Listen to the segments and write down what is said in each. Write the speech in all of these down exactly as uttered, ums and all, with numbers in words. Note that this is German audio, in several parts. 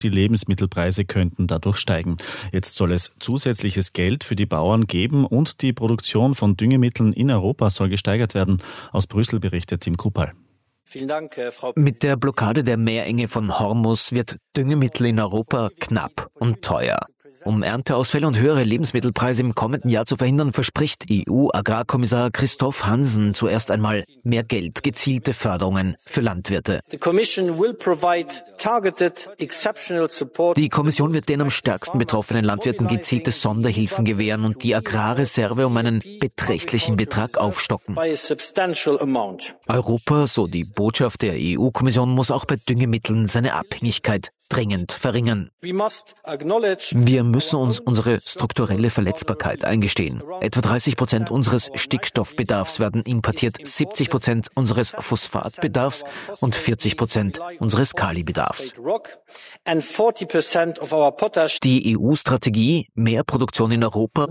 Die Lebensmittelpreise könnten dadurch steigen. Jetzt soll es zusätzliches Geld für die Bauern geben und die Produktion von Düngemitteln in Europa soll gesteigert werden. Aus Brüssel berichtet Tim Kuppal. Vielen Dank, Frau. Mit der Blockade der Meerenge von Hormuz wird Düngemittel in Europa knapp und teuer. Um Ernteausfälle und höhere Lebensmittelpreise im kommenden Jahr zu verhindern, verspricht E U-Agrarkommissar Christoph Hansen zuerst einmal mehr Geld, gezielte Förderungen für Landwirte. Die Kommission wird den am stärksten betroffenen Landwirten gezielte Sonderhilfen gewähren und die Agrarreserve um einen beträchtlichen Betrag aufstocken. Europa, so die Botschaft der E U-Kommission, muss auch bei Düngemitteln seine Abhängigkeit dringend verringern. Wir müssen uns unsere strukturelle Verletzbarkeit eingestehen. Etwa dreißig Prozent unseres Stickstoffbedarfs werden importiert, siebzig Prozent unseres Phosphatbedarfs und vierzig Prozent unseres Kalibedarfs. Die E U-Strategie, mehr Produktion in Europa,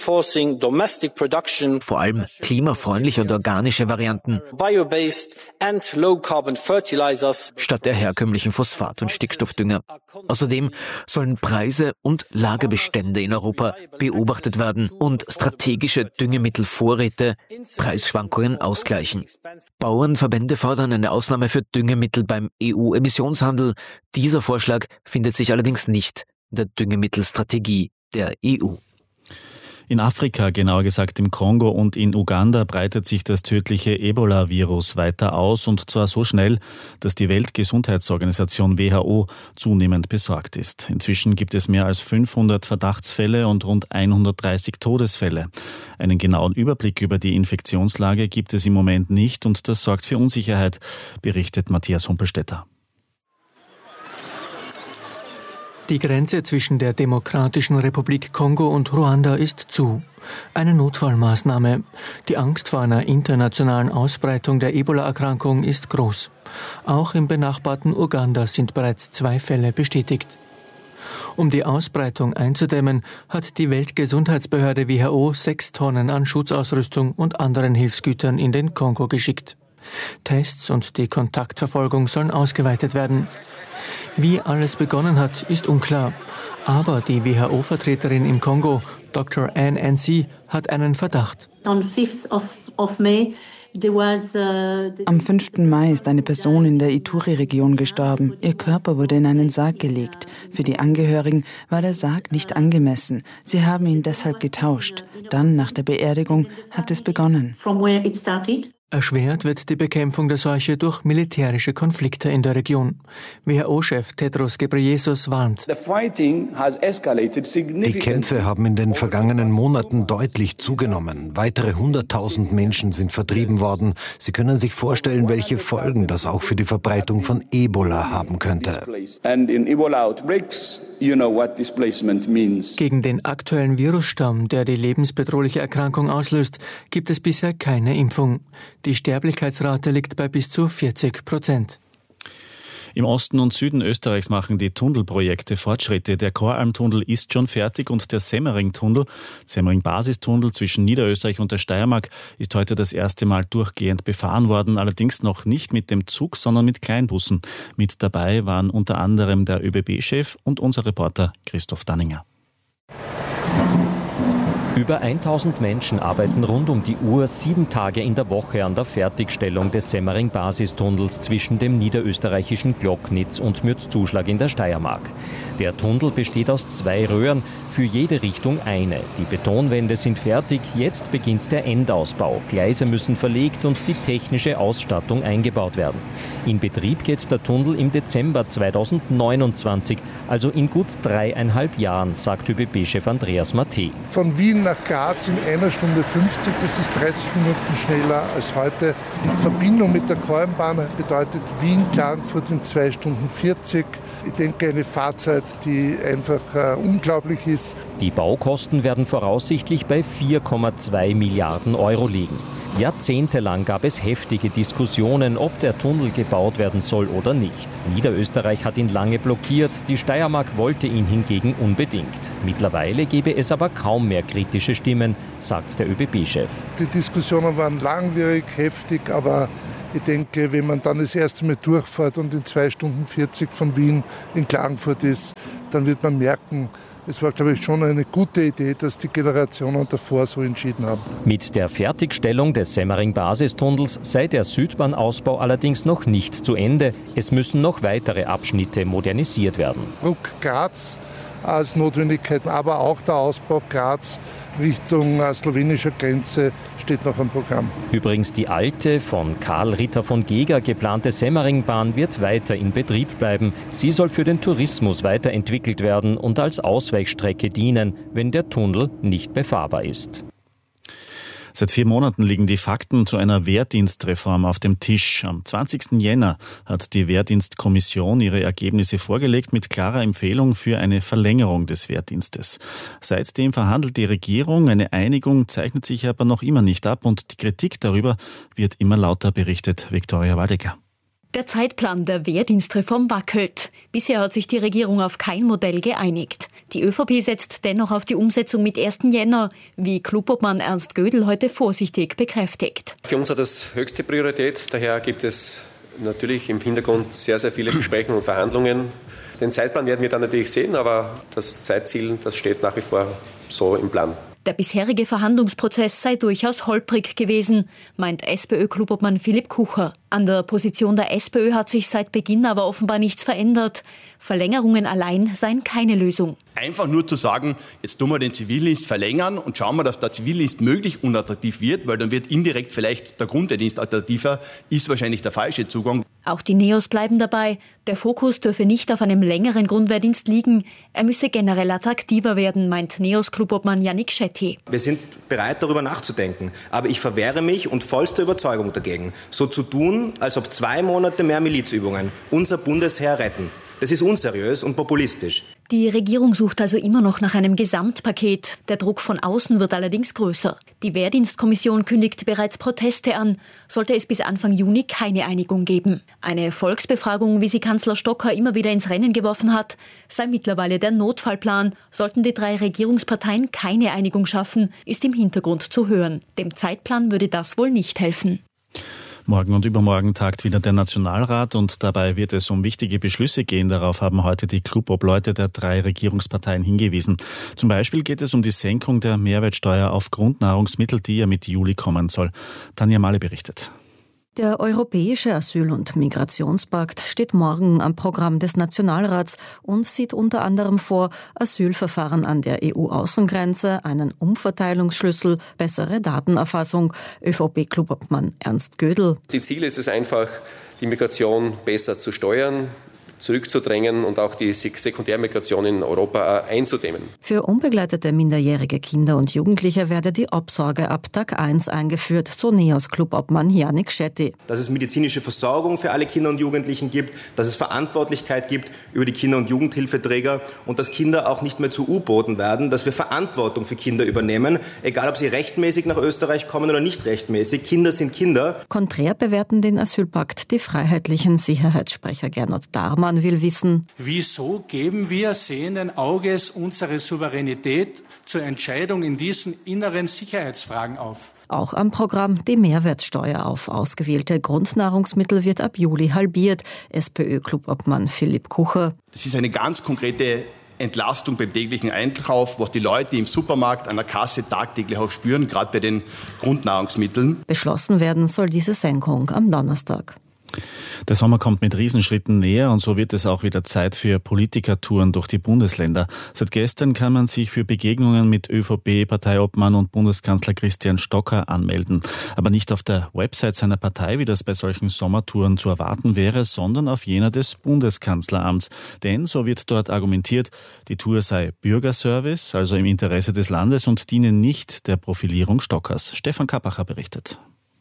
vor allem klimafreundliche und organische Varianten, statt der herkömmlichen Phosphat- und Stickstoffdünger. Außerdem sollen Preise und Lagerbestände in Europa beobachtet werden und strategische Düngemittelvorräte Preisschwankungen ausgleichen. Bauernverbände fordern eine Ausnahme für Düngemittel beim E U-Emissionshandel. Dieser Vorschlag findet sich allerdings nicht in der Düngemittelstrategie der E U. In Afrika, genauer gesagt im Kongo und in Uganda, breitet sich das tödliche Ebola-Virus weiter aus und zwar so schnell, dass die Weltgesundheitsorganisation W H O zunehmend besorgt ist. Inzwischen gibt es mehr als fünfhundert Verdachtsfälle und rund hundertdreißig Todesfälle. Einen genauen Überblick über die Infektionslage gibt es im Moment nicht und das sorgt für Unsicherheit, berichtet Matthias Humpelstetter. Die Grenze zwischen der Demokratischen Republik Kongo und Ruanda ist zu. Eine Notfallmaßnahme. Die Angst vor einer internationalen Ausbreitung der Ebola-Erkrankung ist groß. Auch im benachbarten Uganda sind bereits zwei Fälle bestätigt. Um die Ausbreitung einzudämmen, hat die Weltgesundheitsbehörde W H O sechs Tonnen an Schutzausrüstung und anderen Hilfsgütern in den Kongo geschickt. Tests und die Kontaktverfolgung sollen ausgeweitet werden. Wie alles begonnen hat, ist unklar. Aber die W H O-Vertreterin im Kongo, Doktor Anne Ansi, hat einen Verdacht. Am fünften Mai ist eine Person in der Ituri-Region gestorben. Ihr Körper wurde in einen Sarg gelegt. Für die Angehörigen war der Sarg nicht angemessen. Sie haben ihn deshalb getauscht. Dann, nach der Beerdigung, hat es begonnen. Erschwert wird die Bekämpfung der Seuche durch militärische Konflikte in der Region. W H O-Chef Tedros Ghebreyesus warnt. Die Kämpfe haben in den vergangenen Monaten deutlich zugenommen. Weitere hunderttausend Menschen sind vertrieben worden. Sie können sich vorstellen, welche Folgen das auch für die Verbreitung von Ebola haben könnte. Gegen den aktuellen Virusstamm, der die lebensbedrohliche Erkrankung auslöst, gibt es bisher keine Impfung. Die Sterblichkeitsrate liegt bei bis zu vierzig Prozent. Im Osten und Süden Österreichs machen die Tunnelprojekte Fortschritte. Der Koralmtunnel ist schon fertig und der Semmering-Tunnel, Semmering-Basistunnel zwischen Niederösterreich und der Steiermark, ist heute das erste Mal durchgehend befahren worden. Allerdings noch nicht mit dem Zug, sondern mit Kleinbussen. Mit dabei waren unter anderem der ÖBB-Chef und unser Reporter Christoph Danninger. Über tausend Menschen arbeiten rund um die Uhr sieben Tage in der Woche an der Fertigstellung des Semmering-Basistunnels zwischen dem niederösterreichischen Glocknitz und Mürzzuschlag in der Steiermark. Der Tunnel besteht aus zwei Röhren, für jede Richtung eine. Die Betonwände sind fertig, jetzt beginnt der Endausbau. Gleise müssen verlegt und die technische Ausstattung eingebaut werden. In Betrieb geht der Tunnel im Dezember zweitausendneunundzwanzig, also in gut dreieinhalb Jahren, sagt ÖBB-Chef Andreas Matte. Von Wien nach Graz in einer Stunde fünfzig, das ist dreißig Minuten schneller als heute. Die Verbindung mit der Koralmbahn bedeutet Wien-Klagenfurt in zwei Stunden vierzig. Ich denke, eine Fahrzeit, die einfach äh, unglaublich ist. Die Baukosten werden voraussichtlich bei vier Komma zwei Milliarden Euro liegen. Jahrzehntelang gab es heftige Diskussionen, ob der Tunnel gebaut werden soll oder nicht. Niederösterreich hat ihn lange blockiert, die Steiermark wollte ihn hingegen unbedingt. Mittlerweile gebe es aber kaum mehr kritische Stimmen, sagt der ÖBB-Chef. Die Diskussionen waren langwierig, heftig, aber Ich denke, wenn man dann das erste Mal durchfährt und in zwei Stunden vierzig von Wien in Klagenfurt ist, dann wird man merken, es war, glaube ich, schon eine gute Idee, dass die Generationen davor so entschieden haben. Mit der Fertigstellung des Semmering-Basistunnels sei der Südbahnausbau allerdings noch nicht zu Ende. Es müssen noch weitere Abschnitte modernisiert werden. Bruck-Graz als Notwendigkeit, aber auch der Ausbau Graz Richtung slowenischer Grenze steht noch am Programm. Übrigens die alte, von Karl Ritter von Geger geplante Semmeringbahn wird weiter in Betrieb bleiben. Sie soll für den Tourismus weiterentwickelt werden und als Ausweichstrecke dienen, wenn der Tunnel nicht befahrbar ist. Seit vier Monaten liegen die Fakten zu einer Wehrdienstreform auf dem Tisch. Am zwanzigsten Jänner hat die Wehrdienstkommission ihre Ergebnisse vorgelegt mit klarer Empfehlung für eine Verlängerung des Wehrdienstes. Seitdem verhandelt die Regierung. Eine Einigung zeichnet sich aber noch immer nicht ab und die Kritik darüber wird immer lauter, berichtet Viktoria Waldecker. Der Zeitplan der Wehrdienstreform wackelt. Bisher hat sich die Regierung auf kein Modell geeinigt. Die ÖVP setzt dennoch auf die Umsetzung mit ersten Jänner, wie Klubobmann Ernst Gödel heute vorsichtig bekräftigt. Für uns hat das höchste Priorität. Daher gibt es natürlich im Hintergrund sehr, sehr viele Besprechungen und Verhandlungen. Den Zeitplan werden wir dann natürlich sehen, aber das Zeitziel, das steht nach wie vor so im Plan. Der bisherige Verhandlungsprozess sei durchaus holprig gewesen, meint SPÖ-Klubobmann Philipp Kucher. An der Position der SPÖ hat sich seit Beginn aber offenbar nichts verändert. Verlängerungen allein seien keine Lösung. Einfach nur zu sagen, jetzt tun wir den Zivildienst verlängern und schauen wir, dass der Zivildienst möglichst unattraktiv wird, weil dann wird indirekt vielleicht der Grundwehrdienst attraktiver, ist wahrscheinlich der falsche Zugang. Auch die Neos bleiben dabei. Der Fokus dürfe nicht auf einem längeren Grundwehrdienst liegen. Er müsse generell attraktiver werden, meint Neos-Klubobmann Yannick Schetti. Wir sind bereit, darüber nachzudenken. Aber ich verwehre mich und vollster Überzeugung dagegen, so zu tun, als ob zwei Monate mehr Milizübungen unser Bundesheer retten. Das ist unseriös und populistisch. Die Regierung sucht also immer noch nach einem Gesamtpaket. Der Druck von außen wird allerdings größer. Die Wehrdienstkommission kündigt bereits Proteste an, sollte es bis Anfang Juni keine Einigung geben. Eine Volksbefragung, wie sie Kanzler Stocker immer wieder ins Rennen geworfen hat, sei mittlerweile der Notfallplan. Sollten die drei Regierungsparteien keine Einigung schaffen, ist im Hintergrund zu hören. Dem Zeitplan würde das wohl nicht helfen. Morgen und übermorgen tagt wieder der Nationalrat und dabei wird es um wichtige Beschlüsse gehen. Darauf haben heute die Clubobleute der drei Regierungsparteien hingewiesen. Zum Beispiel geht es um die Senkung der Mehrwertsteuer auf Grundnahrungsmittel, die ja mit Juli kommen soll. Tanja Mahle berichtet. Der Europäische Asyl- und Migrationspakt steht morgen am Programm des Nationalrats und sieht unter anderem vor Asylverfahren an der E U-Außengrenze, einen Umverteilungsschlüssel, bessere Datenerfassung. ÖVP-Klubobmann Ernst Gödel. Die Ziel ist es einfach, die Migration besser zu steuern, zurückzudrängen und auch die Sekundärmigration in Europa einzudämmen. Für unbegleitete minderjährige Kinder und Jugendliche werde die Obsorge ab Tag eins eingeführt, so Neos-Klubobmann Yannick Schetti. Dass es medizinische Versorgung für alle Kinder und Jugendlichen gibt, dass es Verantwortlichkeit gibt über die Kinder- und Jugendhilfeträger und dass Kinder auch nicht mehr zu U-Booten werden, dass wir Verantwortung für Kinder übernehmen, egal ob sie rechtmäßig nach Österreich kommen oder nicht rechtmäßig. Kinder sind Kinder. Konträr bewerten den Asylpakt die freiheitlichen Sicherheitssprecher Gernot Darmann will wissen, wieso geben wir sehenden Auges unsere Souveränität zur Entscheidung in diesen inneren Sicherheitsfragen auf? Auch am Programm die Mehrwertsteuer auf ausgewählte Grundnahrungsmittel wird ab Juli halbiert. SPÖ-Klubobmann Philipp Kucher. Das ist eine ganz konkrete Entlastung beim täglichen Einkauf, was die Leute im Supermarkt an der Kasse tagtäglich auch spüren, gerade bei den Grundnahrungsmitteln. Beschlossen werden soll diese Senkung am Donnerstag. Der Sommer kommt mit Riesenschritten näher und so wird es auch wieder Zeit für Politikertouren durch die Bundesländer. Seit gestern kann man sich für Begegnungen mit ÖVP-Parteiobmann und Bundeskanzler Christian Stocker anmelden. Aber nicht auf der Website seiner Partei, wie das bei solchen Sommertouren zu erwarten wäre, sondern auf jener des Bundeskanzleramts. Denn, so wird dort argumentiert, die Tour sei Bürgerservice, also im Interesse des Landes und diene nicht der Profilierung Stockers. Stefan Kappacher berichtet.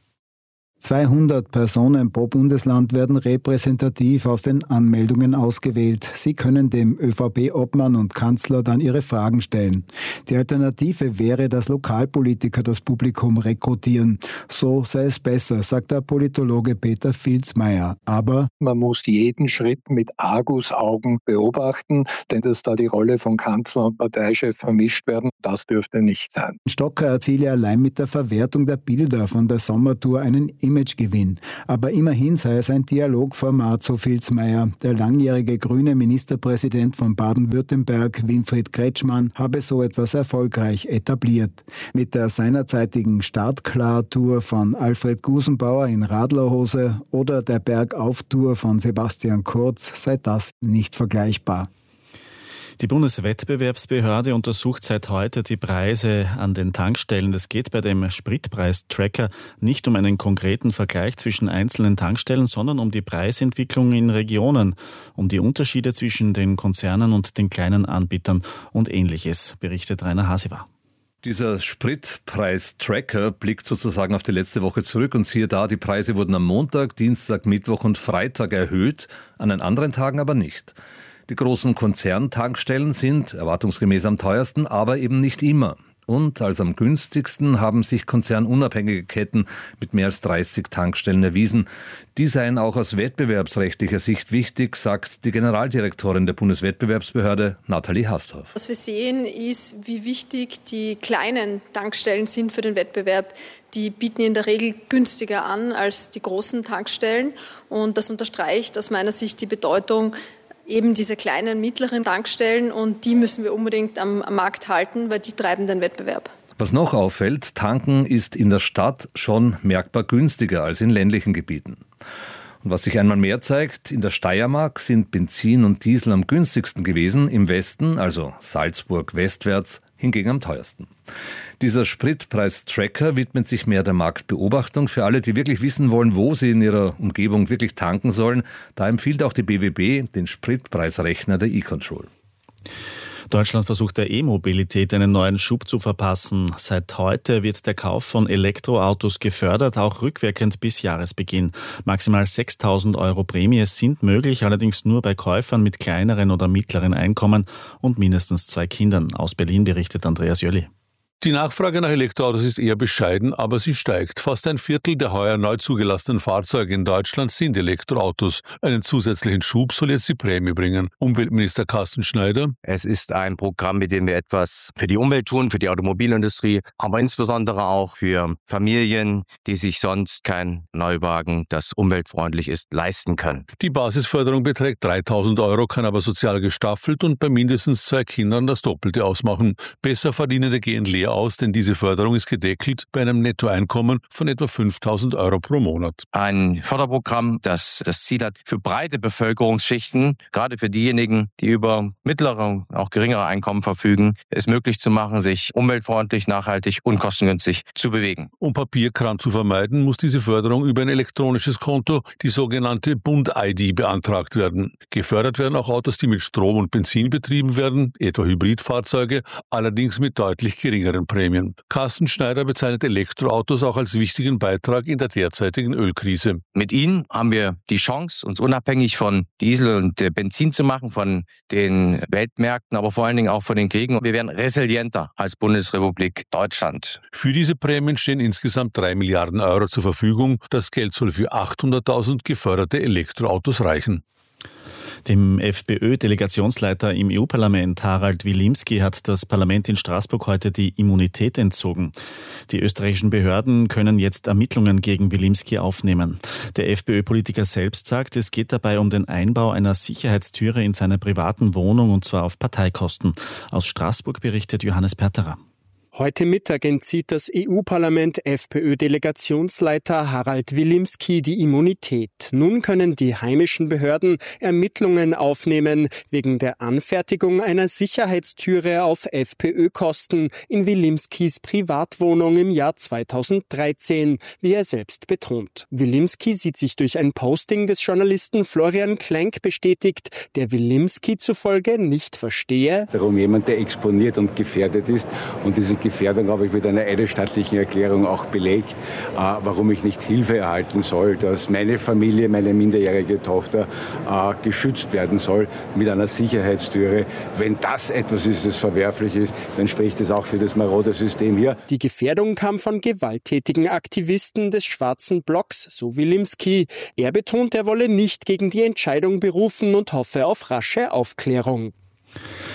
zweihundert Personen pro Bundesland werden repräsentativ aus den Anmeldungen ausgewählt. Sie können dem ÖVP-Obmann und Kanzler dann ihre Fragen stellen. Die Alternative wäre, dass Lokalpolitiker das Publikum rekrutieren. So sei es besser, sagt der Politologe Peter Filzmeier. Aber man muss jeden Schritt mit Argusaugen beobachten, denn dass da die Rolle von Kanzler und Parteichef vermischt werden, das dürfte nicht sein. Stocker erziele allein mit der Verwertung der Bilder von der Sommertour einen Image Imagegewinn. Aber immerhin sei es ein Dialogformat, so Filzmeier. Der langjährige grüne Ministerpräsident von Baden-Württemberg, Winfried Kretschmann, habe so etwas erfolgreich etabliert. Mit der seinerzeitigen Startklar-Tour von Alfred Gusenbauer in Radlerhose oder der Bergauf-Tour von Sebastian Kurz sei das nicht vergleichbar. Die Bundeswettbewerbsbehörde untersucht seit heute die Preise an den Tankstellen. Es geht bei dem Spritpreistracker nicht um einen konkreten Vergleich zwischen einzelnen Tankstellen, sondern um die Preisentwicklung in Regionen, um die Unterschiede zwischen den Konzernen und den kleinen Anbietern und Ähnliches, berichtet Rainer Hasiwa. Dieser Spritpreistracker blickt sozusagen auf die letzte Woche zurück und siehe da, die Preise wurden am Montag, Dienstag, Mittwoch und Freitag erhöht, an den anderen Tagen aber nicht. Die großen Konzerntankstellen sind erwartungsgemäß am teuersten, aber eben nicht immer. Und als am günstigsten haben sich konzernunabhängige Ketten mit mehr als dreißig Tankstellen erwiesen. Die seien auch aus wettbewerbsrechtlicher Sicht wichtig, sagt die Generaldirektorin der Bundeswettbewerbsbehörde, Nathalie Hastorf. Was wir sehen, ist, wie wichtig die kleinen Tankstellen sind für den Wettbewerb. Die bieten in der Regel günstiger an als die großen Tankstellen. Und das unterstreicht aus meiner Sicht die Bedeutung eben diese kleinen, mittleren Tankstellen, und die müssen wir unbedingt am, am Markt halten, weil die treiben den Wettbewerb. Was noch auffällt, tanken ist in der Stadt schon merkbar günstiger als in ländlichen Gebieten. Und was sich einmal mehr zeigt, in der Steiermark sind Benzin und Diesel am günstigsten gewesen, im Westen, also Salzburg westwärts, hingegen am teuersten. Dieser Spritpreistracker widmet sich mehr der Marktbeobachtung. Für alle, die wirklich wissen wollen, wo sie in ihrer Umgebung wirklich tanken sollen, da empfiehlt auch die B W B den Spritpreisrechner der E-Control. Deutschland versucht der E-Mobilität einen neuen Schub zu verpassen. Seit heute wird der Kauf von Elektroautos gefördert, auch rückwirkend bis Jahresbeginn. Maximal sechstausend Euro Prämie sind möglich, allerdings nur bei Käufern mit kleineren oder mittleren Einkommen und mindestens zwei Kindern. Aus Berlin berichtet Andreas Jölli. Die Nachfrage nach Elektroautos ist eher bescheiden, aber sie steigt. Fast ein Viertel der heuer neu zugelassenen Fahrzeuge in Deutschland sind Elektroautos. Einen zusätzlichen Schub soll jetzt die Prämie bringen. Umweltminister Carsten Schneider. Es ist ein Programm, mit dem wir etwas für die Umwelt tun, für die Automobilindustrie, aber insbesondere auch für Familien, die sich sonst kein Neuwagen, das umweltfreundlich ist, leisten können. Die Basisförderung beträgt dreitausend Euro, kann aber sozial gestaffelt und bei mindestens zwei Kindern das Doppelte ausmachen. Besserverdienende gehen leer aus, denn diese Förderung ist gedeckelt bei einem Nettoeinkommen von etwa fünftausend Euro pro Monat. Ein Förderprogramm, das das Ziel hat, für breite Bevölkerungsschichten, gerade für diejenigen, die über mittlere, auch geringere Einkommen verfügen, es möglich zu machen, sich umweltfreundlich, nachhaltig und kostengünstig zu bewegen. Um Papierkram zu vermeiden, muss diese Förderung über ein elektronisches Konto, die sogenannte Bund-I D, beantragt werden. Gefördert werden auch Autos, die mit Strom und Benzin betrieben werden, etwa Hybridfahrzeuge, allerdings mit deutlich geringeren Prämien. Carsten Schneider bezeichnet Elektroautos auch als wichtigen Beitrag in der derzeitigen Ölkrise. Mit ihnen haben wir die Chance, uns unabhängig von Diesel und Benzin zu machen, von den Weltmärkten, aber vor allen Dingen auch von den Kriegen. Wir werden resilienter als Bundesrepublik Deutschland. Für diese Prämien stehen insgesamt drei Milliarden Euro zur Verfügung. Das Geld soll für achthunderttausend geförderte Elektroautos reichen. Dem FPÖ-Delegationsleiter im E U-Parlament Harald Wilimski hat das Parlament in Straßburg heute die Immunität entzogen. Die österreichischen Behörden können jetzt Ermittlungen gegen Wilimski aufnehmen. Der FPÖ-Politiker selbst sagt, es geht dabei um den Einbau einer Sicherheitstüre in seiner privaten Wohnung, und zwar auf Parteikosten. Aus Straßburg berichtet Johannes Perterer. Heute Mittag entzieht das E U-Parlament FPÖ-Delegationsleiter Harald Wilimski die Immunität. Nun können die heimischen Behörden Ermittlungen aufnehmen wegen der Anfertigung einer Sicherheitstüre auf FPÖ-Kosten in Wilimskis Privatwohnung im Jahr zweitausenddreizehn, wie er selbst betont. Wilimski sieht sich durch ein Posting des Journalisten Florian Klenk bestätigt, der Wilimski zufolge nicht verstehe, warum jemand, der exponiert und gefährdet ist, und diese Gefährdung habe ich mit einer eidesstattlichen Erklärung auch belegt, äh, warum ich nicht Hilfe erhalten soll, dass meine Familie, meine minderjährige Tochter äh, geschützt werden soll mit einer Sicherheitstüre. Wenn das etwas ist, das verwerflich ist, dann spricht es auch für das marode System hier. Die Gefährdung kam von gewalttätigen Aktivisten des Schwarzen Blocks, so Wilimski. Er betont, er wolle nicht gegen die Entscheidung berufen und hoffe auf rasche Aufklärung.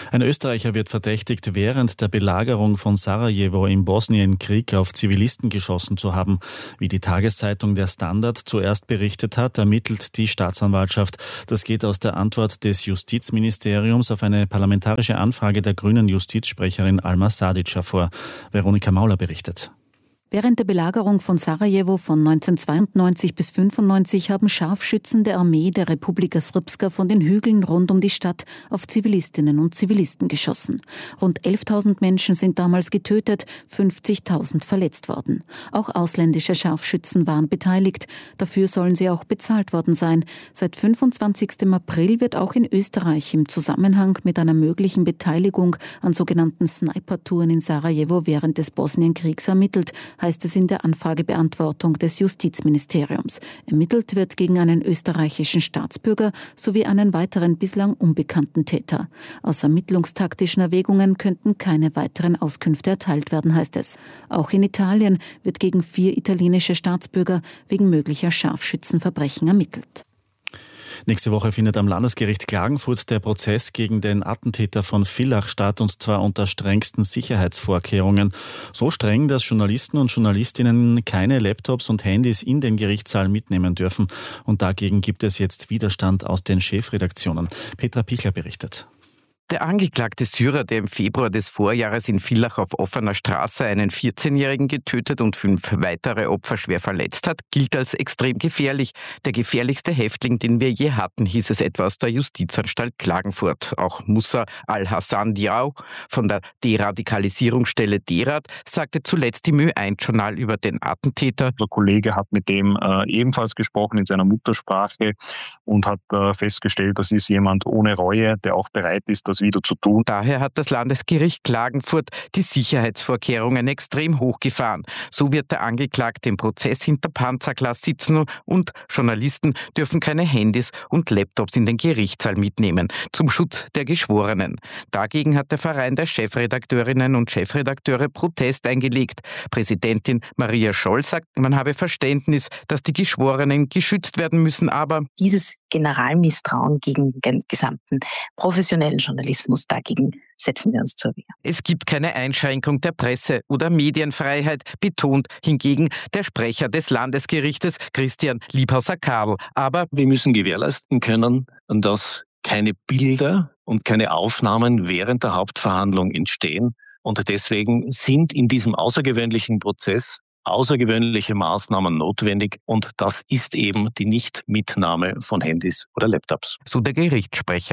Ein Österreicher wird verdächtigt, während der Belagerung von Sarajevo im Bosnienkrieg auf Zivilisten geschossen zu haben. Wie die Tageszeitung Der Standard zuerst berichtet hat, ermittelt die Staatsanwaltschaft. Das geht aus der Antwort des Justizministeriums auf eine parlamentarische Anfrage der grünen Justizsprecherin Alma Sadic hervor. Veronika Mauler berichtet. Während der Belagerung von Sarajevo von neunzehnhundertzweiundneunzig bis fünfundneunzig haben Scharfschützen der Armee der Republika Srpska von den Hügeln rund um die Stadt auf Zivilistinnen und Zivilisten geschossen. Rund elftausend Menschen sind damals getötet, fünfzigtausend verletzt worden. Auch ausländische Scharfschützen waren beteiligt. Dafür sollen sie auch bezahlt worden sein. Seit fünfundzwanzigsten April wird auch in Österreich im Zusammenhang mit einer möglichen Beteiligung an sogenannten Sniper-Touren in Sarajevo während des Bosnienkriegs ermittelt, heißt es in der Anfragebeantwortung des Justizministeriums. Ermittelt wird gegen einen österreichischen Staatsbürger sowie einen weiteren bislang unbekannten Täter. Aus ermittlungstaktischen Erwägungen könnten keine weiteren Auskünfte erteilt werden, heißt es. Auch in Italien wird gegen vier italienische Staatsbürger wegen möglicher Scharfschützenverbrechen ermittelt. Nächste Woche findet am Landesgericht Klagenfurt der Prozess gegen den Attentäter von Villach statt, und zwar unter strengsten Sicherheitsvorkehrungen. So streng, dass Journalisten und Journalistinnen keine Laptops und Handys in den Gerichtssaal mitnehmen dürfen. Und dagegen gibt es jetzt Widerstand aus den Chefredaktionen. Petra Pichler berichtet. Der angeklagte Syrer, der im Februar des Vorjahres in Villach auf offener Straße einen vierzehnjährigen getötet und fünf weitere Opfer schwer verletzt hat, gilt als extrem gefährlich. Der gefährlichste Häftling, den wir je hatten, hieß es etwa aus der Justizanstalt Klagenfurt. Auch Musa Al-Hassan Diaw von der Deradikalisierungsstelle Derat sagte zuletzt im Ö eins Journal über den Attentäter. Der Kollege hat mit dem äh, ebenfalls gesprochen in seiner Muttersprache und hat äh, festgestellt, das ist jemand ohne Reue, der auch bereit ist, das wieder zu tun. Daher hat das Landesgericht Klagenfurt die Sicherheitsvorkehrungen extrem hochgefahren. So wird der Angeklagte im Prozess hinter Panzerglas sitzen und Journalisten dürfen keine Handys und Laptops in den Gerichtssaal mitnehmen, zum Schutz der Geschworenen. Dagegen hat der Verein der Chefredakteurinnen und Chefredakteure Protest eingelegt. Präsidentin Maria Scholl sagt, man habe Verständnis, dass die Geschworenen geschützt werden müssen, aber dieses Generalmisstrauen gegen den gesamten professionellen Journalismus, dagegen setzen wir uns zur Wehr. Es gibt keine Einschränkung der Presse- oder Medienfreiheit, betont hingegen der Sprecher des Landesgerichtes Christian Liebhauser-Karl. Aber wir müssen gewährleisten können, dass keine Bilder und keine Aufnahmen während der Hauptverhandlung entstehen. Und deswegen sind in diesem außergewöhnlichen Prozess außergewöhnliche Maßnahmen notwendig, und das ist eben die Nichtmitnahme von Handys oder Laptops. So der Gerichtssprecher.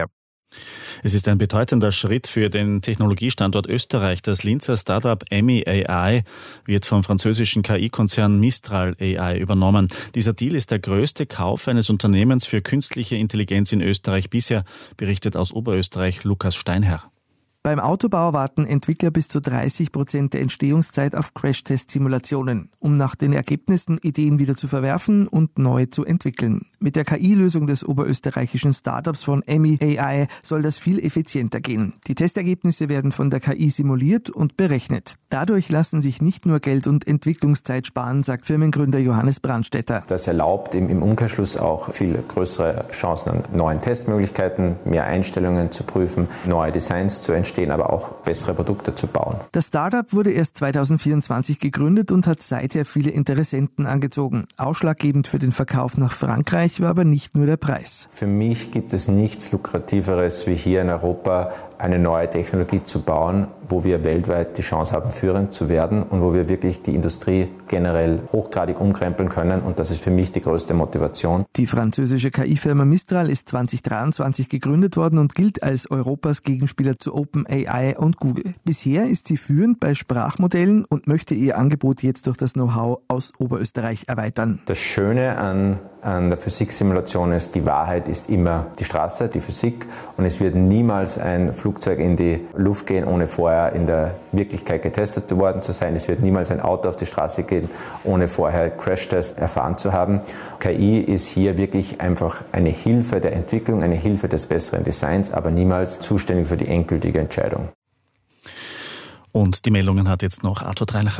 Es ist ein bedeutender Schritt für den Technologiestandort Österreich. Das Linzer Startup Emmy A I wird vom französischen K I-Konzern Mistral A I übernommen. Dieser Deal ist der größte Kauf eines Unternehmens für künstliche Intelligenz in Österreich bisher, berichtet aus Oberösterreich Lukas Steinherr. Beim Autobau warten Entwickler bis zu dreißig Prozent der Entstehungszeit auf Crash-Test-Simulationen, um nach den Ergebnissen Ideen wieder zu verwerfen und neu zu entwickeln. Mit der K I-Lösung des oberösterreichischen Startups von Emmy A I soll das viel effizienter gehen. Die Testergebnisse werden von der K I simuliert und berechnet. Dadurch lassen sich nicht nur Geld und Entwicklungszeit sparen, sagt Firmengründer Johannes Brandstetter. Das erlaubt im Umkehrschluss auch viel größere Chancen an neuen Testmöglichkeiten, mehr Einstellungen zu prüfen, neue Designs zu entstehen, aber auch bessere Produkte zu bauen. Das Startup wurde erst zweitausendvierundzwanzig gegründet und hat seither viele Interessenten angezogen. Ausschlaggebend für den Verkauf nach Frankreich war aber nicht nur der Preis. Für mich gibt es nichts Lukrativeres, wie hier in Europa eine neue Technologie zu bauen, wo wir weltweit die Chance haben, führend zu werden und wo wir wirklich die Industrie generell hochgradig umkrempeln können. Und das ist für mich die größte Motivation. Die französische K I-Firma Mistral ist zweitausenddreiundzwanzig gegründet worden und gilt als Europas Gegenspieler zu OpenAI und Google. Bisher ist sie führend bei Sprachmodellen und möchte ihr Angebot jetzt durch das Know-how aus Oberösterreich erweitern. Das Schöne an, an der Physiksimulation ist, die Wahrheit ist immer die Straße, die Physik, und es wird niemals ein Flugzeug in die Luft gehen, ohne vorher in der Wirklichkeit getestet worden zu sein. Es wird niemals ein Auto auf die Straße gehen, ohne vorher Crashtest erfahren zu haben. K I ist hier wirklich einfach eine Hilfe der Entwicklung, eine Hilfe des besseren Designs, aber niemals zuständig für die endgültige Entscheidung. Und die Meldungen hat jetzt noch Arthur Dreilacher.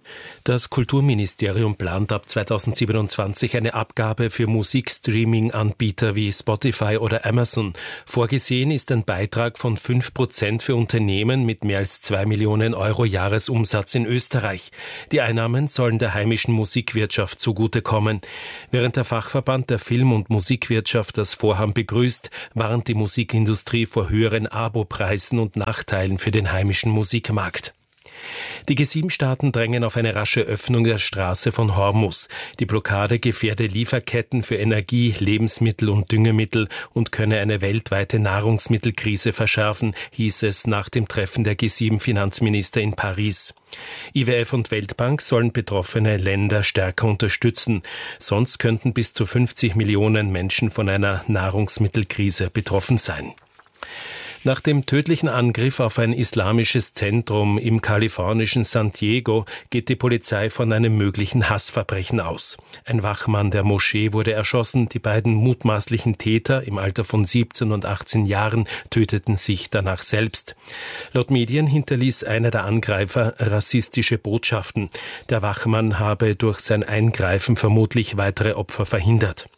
Das Kulturministerium plant ab zweitausendsiebenundzwanzig eine Abgabe für Musikstreaming-Anbieter wie Spotify oder Amazon. Vorgesehen ist ein Beitrag von fünf Prozent für Unternehmen mit mehr als zwei Millionen Euro Jahresumsatz in Österreich. Die Einnahmen sollen der heimischen Musikwirtschaft zugutekommen. Während der Fachverband der Film- und Musikwirtschaft das Vorhaben begrüßt, warnt die Musikindustrie vor höheren Abopreisen und Nachteilen für den heimischen Musikmarkt. Die G sieben Staaten drängen auf eine rasche Öffnung der Straße von Hormuz. Die Blockade gefährde Lieferketten für Energie, Lebensmittel und Düngemittel und könne eine weltweite Nahrungsmittelkrise verschärfen, hieß es nach dem Treffen der G sieben Finanzminister in Paris. I W F und Weltbank sollen betroffene Länder stärker unterstützen. Sonst könnten bis zu fünfzig Millionen Menschen von einer Nahrungsmittelkrise betroffen sein. Nach dem tödlichen Angriff auf ein islamisches Zentrum im kalifornischen San Diego geht die Polizei von einem möglichen Hassverbrechen aus. Ein Wachmann der Moschee wurde erschossen. Die beiden mutmaßlichen Täter im Alter von siebzehn und achtzehn Jahren töteten sich danach selbst. Laut Medien hinterließ einer der Angreifer rassistische Botschaften. Der Wachmann habe durch sein Eingreifen vermutlich weitere Opfer verhindert.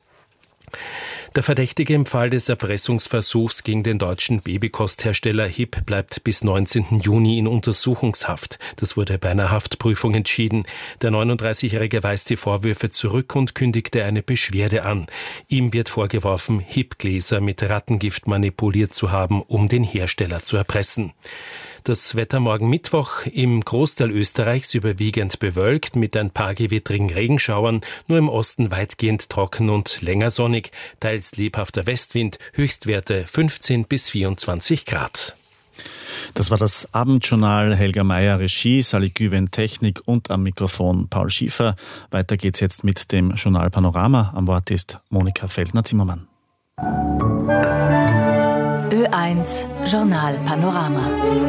Der Verdächtige im Fall des Erpressungsversuchs gegen den deutschen Babykosthersteller H I P bleibt bis neunzehnten Juni in Untersuchungshaft. Das wurde bei einer Haftprüfung entschieden. Der neununddreißigjährige weist die Vorwürfe zurück und kündigte eine Beschwerde an. Ihm wird vorgeworfen, H I P-Gläser mit Rattengift manipuliert zu haben, um den Hersteller zu erpressen. Das Wetter morgen Mittwoch im Großteil Österreichs überwiegend bewölkt mit ein paar gewittrigen Regenschauern, nur im Osten weitgehend trocken und länger sonnig, teils lebhafter Westwind, Höchstwerte fünfzehn bis vierundzwanzig Grad. Das war das Abendjournal. Helga Meyer Regie, Sally Güven Technik und am Mikrofon Paul Schiefer. Weiter geht's jetzt mit dem Journal Panorama. Am Wort ist Monika Feldner-Zimmermann. Ö eins Journal Panorama.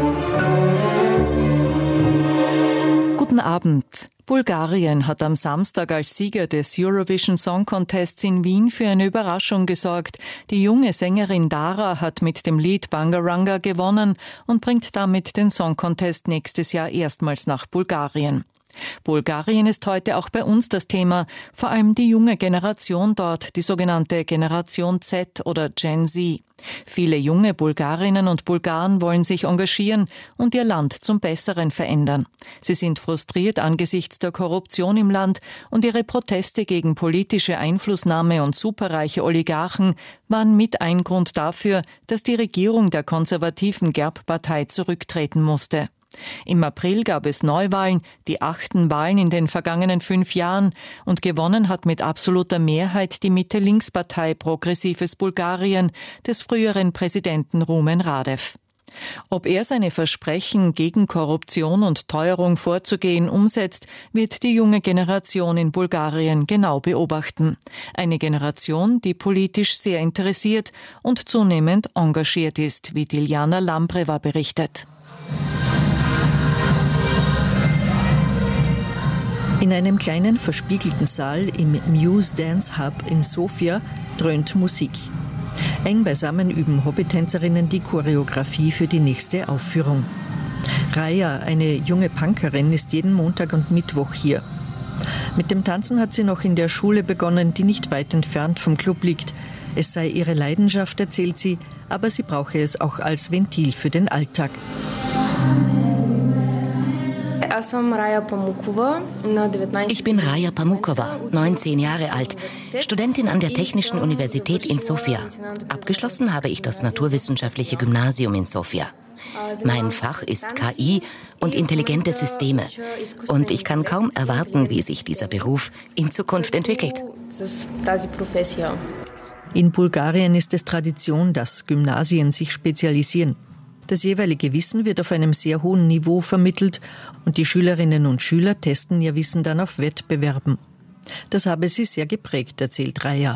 Guten Abend. Bulgarien hat am Samstag als Sieger des Eurovision Song Contests in Wien für eine Überraschung gesorgt. Die junge Sängerin Dara hat mit dem Lied Bangaranga gewonnen und bringt damit den Song Contest nächstes Jahr erstmals nach Bulgarien. Bulgarien ist heute auch bei uns das Thema, vor allem die junge Generation dort, die sogenannte Generation Z oder Gen Z. Viele junge Bulgarinnen und Bulgaren wollen sich engagieren und ihr Land zum Besseren verändern. Sie sind frustriert angesichts der Korruption im Land und ihre Proteste gegen politische Einflussnahme und superreiche Oligarchen waren mit ein Grund dafür, dass die Regierung der konservativen Gerb-Partei zurücktreten musste. Im April gab es Neuwahlen, die achten Wahlen in den vergangenen fünf Jahren, und gewonnen hat mit absoluter Mehrheit die Mitte-Links-Partei Progressives Bulgarien des früheren Präsidenten Rumen Radev. Ob er seine Versprechen, gegen Korruption und Teuerung vorzugehen, umsetzt, wird die junge Generation in Bulgarien genau beobachten. Eine Generation, die politisch sehr interessiert und zunehmend engagiert ist, wie Diljana Lambreva berichtet. In einem kleinen verspiegelten Saal im Muse Dance Hub in Sofia dröhnt Musik. Eng beisammen üben Hobbytänzerinnen die Choreografie für die nächste Aufführung. Raya, eine junge Punkerin, ist jeden Montag und Mittwoch hier. Mit dem Tanzen hat sie noch in der Schule begonnen, die nicht weit entfernt vom Club liegt. Es sei ihre Leidenschaft, erzählt sie, aber sie brauche es auch als Ventil für den Alltag. Ich bin Raya Pamukova, neunzehn Jahre alt, Studentin an der Technischen Universität in Sofia. Abgeschlossen habe ich das Naturwissenschaftliche Gymnasium in Sofia. Mein Fach ist K I und intelligente Systeme. Und ich kann kaum erwarten, wie sich dieser Beruf in Zukunft entwickelt. In Bulgarien ist es Tradition, dass Gymnasien sich spezialisieren. Das jeweilige Wissen wird auf einem sehr hohen Niveau vermittelt und die Schülerinnen und Schüler testen ihr Wissen dann auf Wettbewerben. Das habe sie sehr geprägt, erzählt Raya.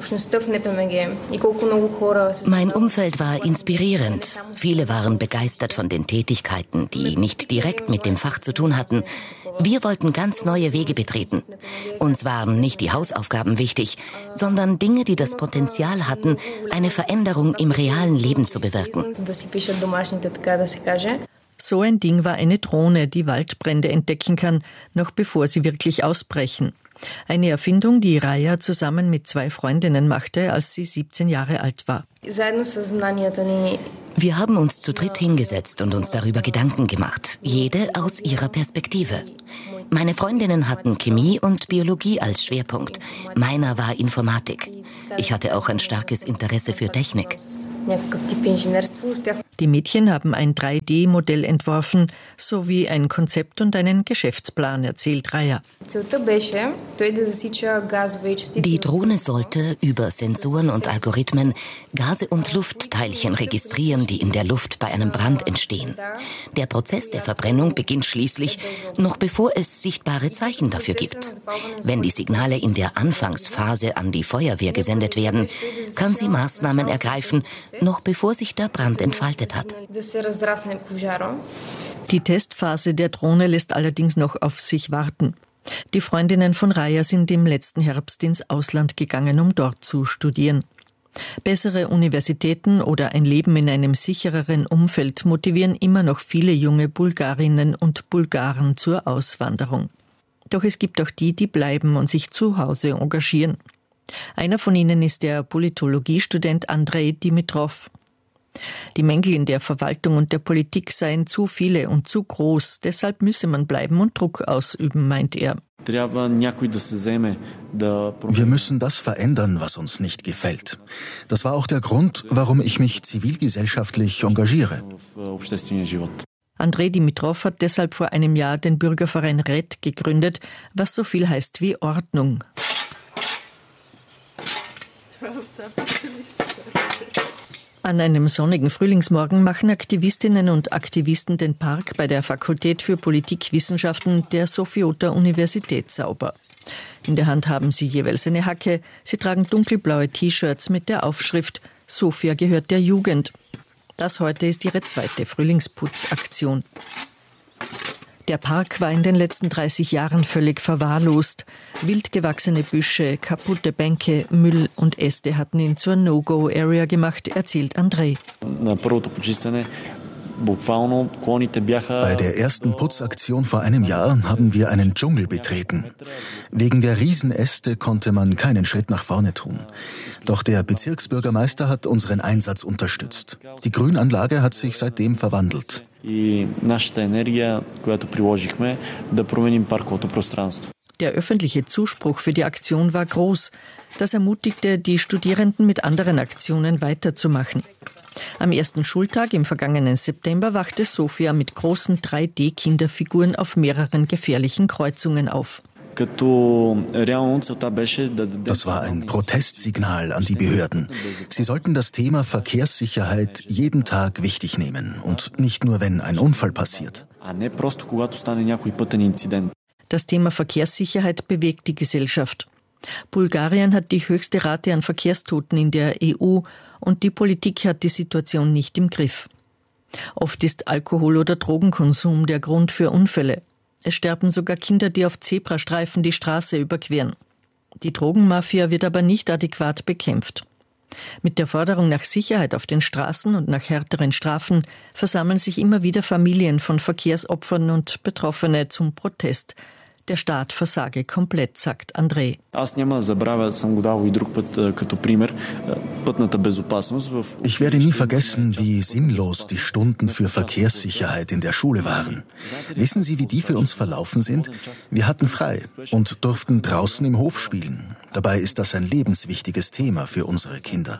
Mein Umfeld war inspirierend. Viele waren begeistert von den Tätigkeiten, die nicht direkt mit dem Fach zu tun hatten. Wir wollten ganz neue Wege betreten. Uns waren nicht die Hausaufgaben wichtig, sondern Dinge, die das Potenzial hatten, eine Veränderung im realen Leben zu bewirken. So ein Ding war eine Drohne, die Waldbrände entdecken kann, noch bevor sie wirklich ausbrechen. Eine Erfindung, die Raya zusammen mit zwei Freundinnen machte, als sie siebzehn Jahre alt war. Wir haben uns zu dritt hingesetzt und uns darüber Gedanken gemacht, jede aus ihrer Perspektive. Meine Freundinnen hatten Chemie und Biologie als Schwerpunkt, meiner war Informatik. Ich hatte auch ein starkes Interesse für Technik. Die Mädchen haben ein drei D Modell entworfen, sowie ein Konzept und einen Geschäftsplan, erzählt Raya. Die Drohne sollte über Sensoren und Algorithmen Gase und Luftteilchen registrieren, die in der Luft bei einem Brand entstehen. Der Prozess der Verbrennung beginnt schließlich, noch bevor es sichtbare Zeichen dafür gibt. Wenn die Signale in der Anfangsphase an die Feuerwehr gesendet werden, kann sie Maßnahmen ergreifen, noch bevor sich der Brand entfaltet hat. Die Testphase der Drohne lässt allerdings noch auf sich warten. Die Freundinnen von Raya sind im letzten Herbst ins Ausland gegangen, um dort zu studieren. Bessere Universitäten oder ein Leben in einem sichereren Umfeld motivieren immer noch viele junge Bulgarinnen und Bulgaren zur Auswanderung. Doch es gibt auch die, die bleiben und sich zu Hause engagieren. Einer von ihnen ist der Politologiestudent Andrei Dimitrov. Die Mängel in der Verwaltung und der Politik seien zu viele und zu groß, deshalb müsse man bleiben und Druck ausüben, meint er. Wir müssen das verändern, was uns nicht gefällt. Das war auch der Grund, warum ich mich zivilgesellschaftlich engagiere. Andrei Dimitrov hat deshalb vor einem Jahr den Bürgerverein Red gegründet, was so viel heißt wie Ordnung. An einem sonnigen Frühlingsmorgen machen Aktivistinnen und Aktivisten den Park bei der Fakultät für Politikwissenschaften der Sofiota Universität sauber. In der Hand haben sie jeweils eine Hacke. Sie tragen dunkelblaue T-Shirts mit der Aufschrift „Sofia gehört der Jugend". Das heute ist ihre zweite Frühlingsputzaktion. Der Park war in den letzten dreißig Jahren völlig verwahrlost. Wild gewachsene Büsche, kaputte Bänke, Müll und Äste hatten ihn zur No-Go-Area gemacht, erzählt Andrei. Bei der ersten Putzaktion vor einem Jahr haben wir einen Dschungel betreten. Wegen der Riesenäste konnte man keinen Schritt nach vorne tun. Doch der Bezirksbürgermeister hat unseren Einsatz unterstützt. Die Grünanlage hat sich seitdem verwandelt. Der öffentliche Zuspruch für die Aktion war groß. Das ermutigte die Studierenden, mit anderen Aktionen weiterzumachen. Am ersten Schultag im vergangenen September wachte Sofia mit großen drei D Kinderfiguren auf mehreren gefährlichen Kreuzungen auf. Das war ein Protestsignal an die Behörden. Sie sollten das Thema Verkehrssicherheit jeden Tag wichtig nehmen und nicht nur, wenn ein Unfall passiert. Das Thema Verkehrssicherheit bewegt die Gesellschaft. Bulgarien hat die höchste Rate an Verkehrstoten in der E U und die Politik hat die Situation nicht im Griff. Oft ist Alkohol- oder Drogenkonsum der Grund für Unfälle. Es sterben sogar Kinder, die auf Zebrastreifen die Straße überqueren. Die Drogenmafia wird aber nicht adäquat bekämpft. Mit der Forderung nach Sicherheit auf den Straßen und nach härteren Strafen versammeln sich immer wieder Familien von Verkehrsopfern und Betroffene zum Protest. Der Staat versage komplett, sagt Andrei. Ich werde nie vergessen, wie sinnlos die Stunden für Verkehrssicherheit in der Schule waren. Wissen Sie, wie die für uns verlaufen sind? Wir hatten frei und durften draußen im Hof spielen. Dabei ist das ein lebenswichtiges Thema für unsere Kinder.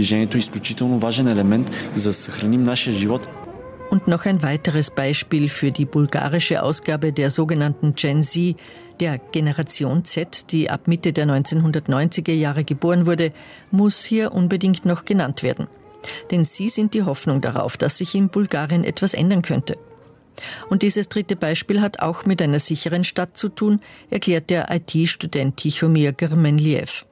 Und noch ein weiteres Beispiel für die bulgarische Ausgabe der sogenannten Gen Z, der Generation Z, die ab Mitte der neunzehnhundertneunziger Jahre geboren wurde, muss hier unbedingt noch genannt werden. Denn sie sind die Hoffnung darauf, dass sich in Bulgarien etwas ändern könnte. Und dieses dritte Beispiel hat auch mit einer sicheren Stadt zu tun, erklärt der I T-Student Tichomir Germenliev.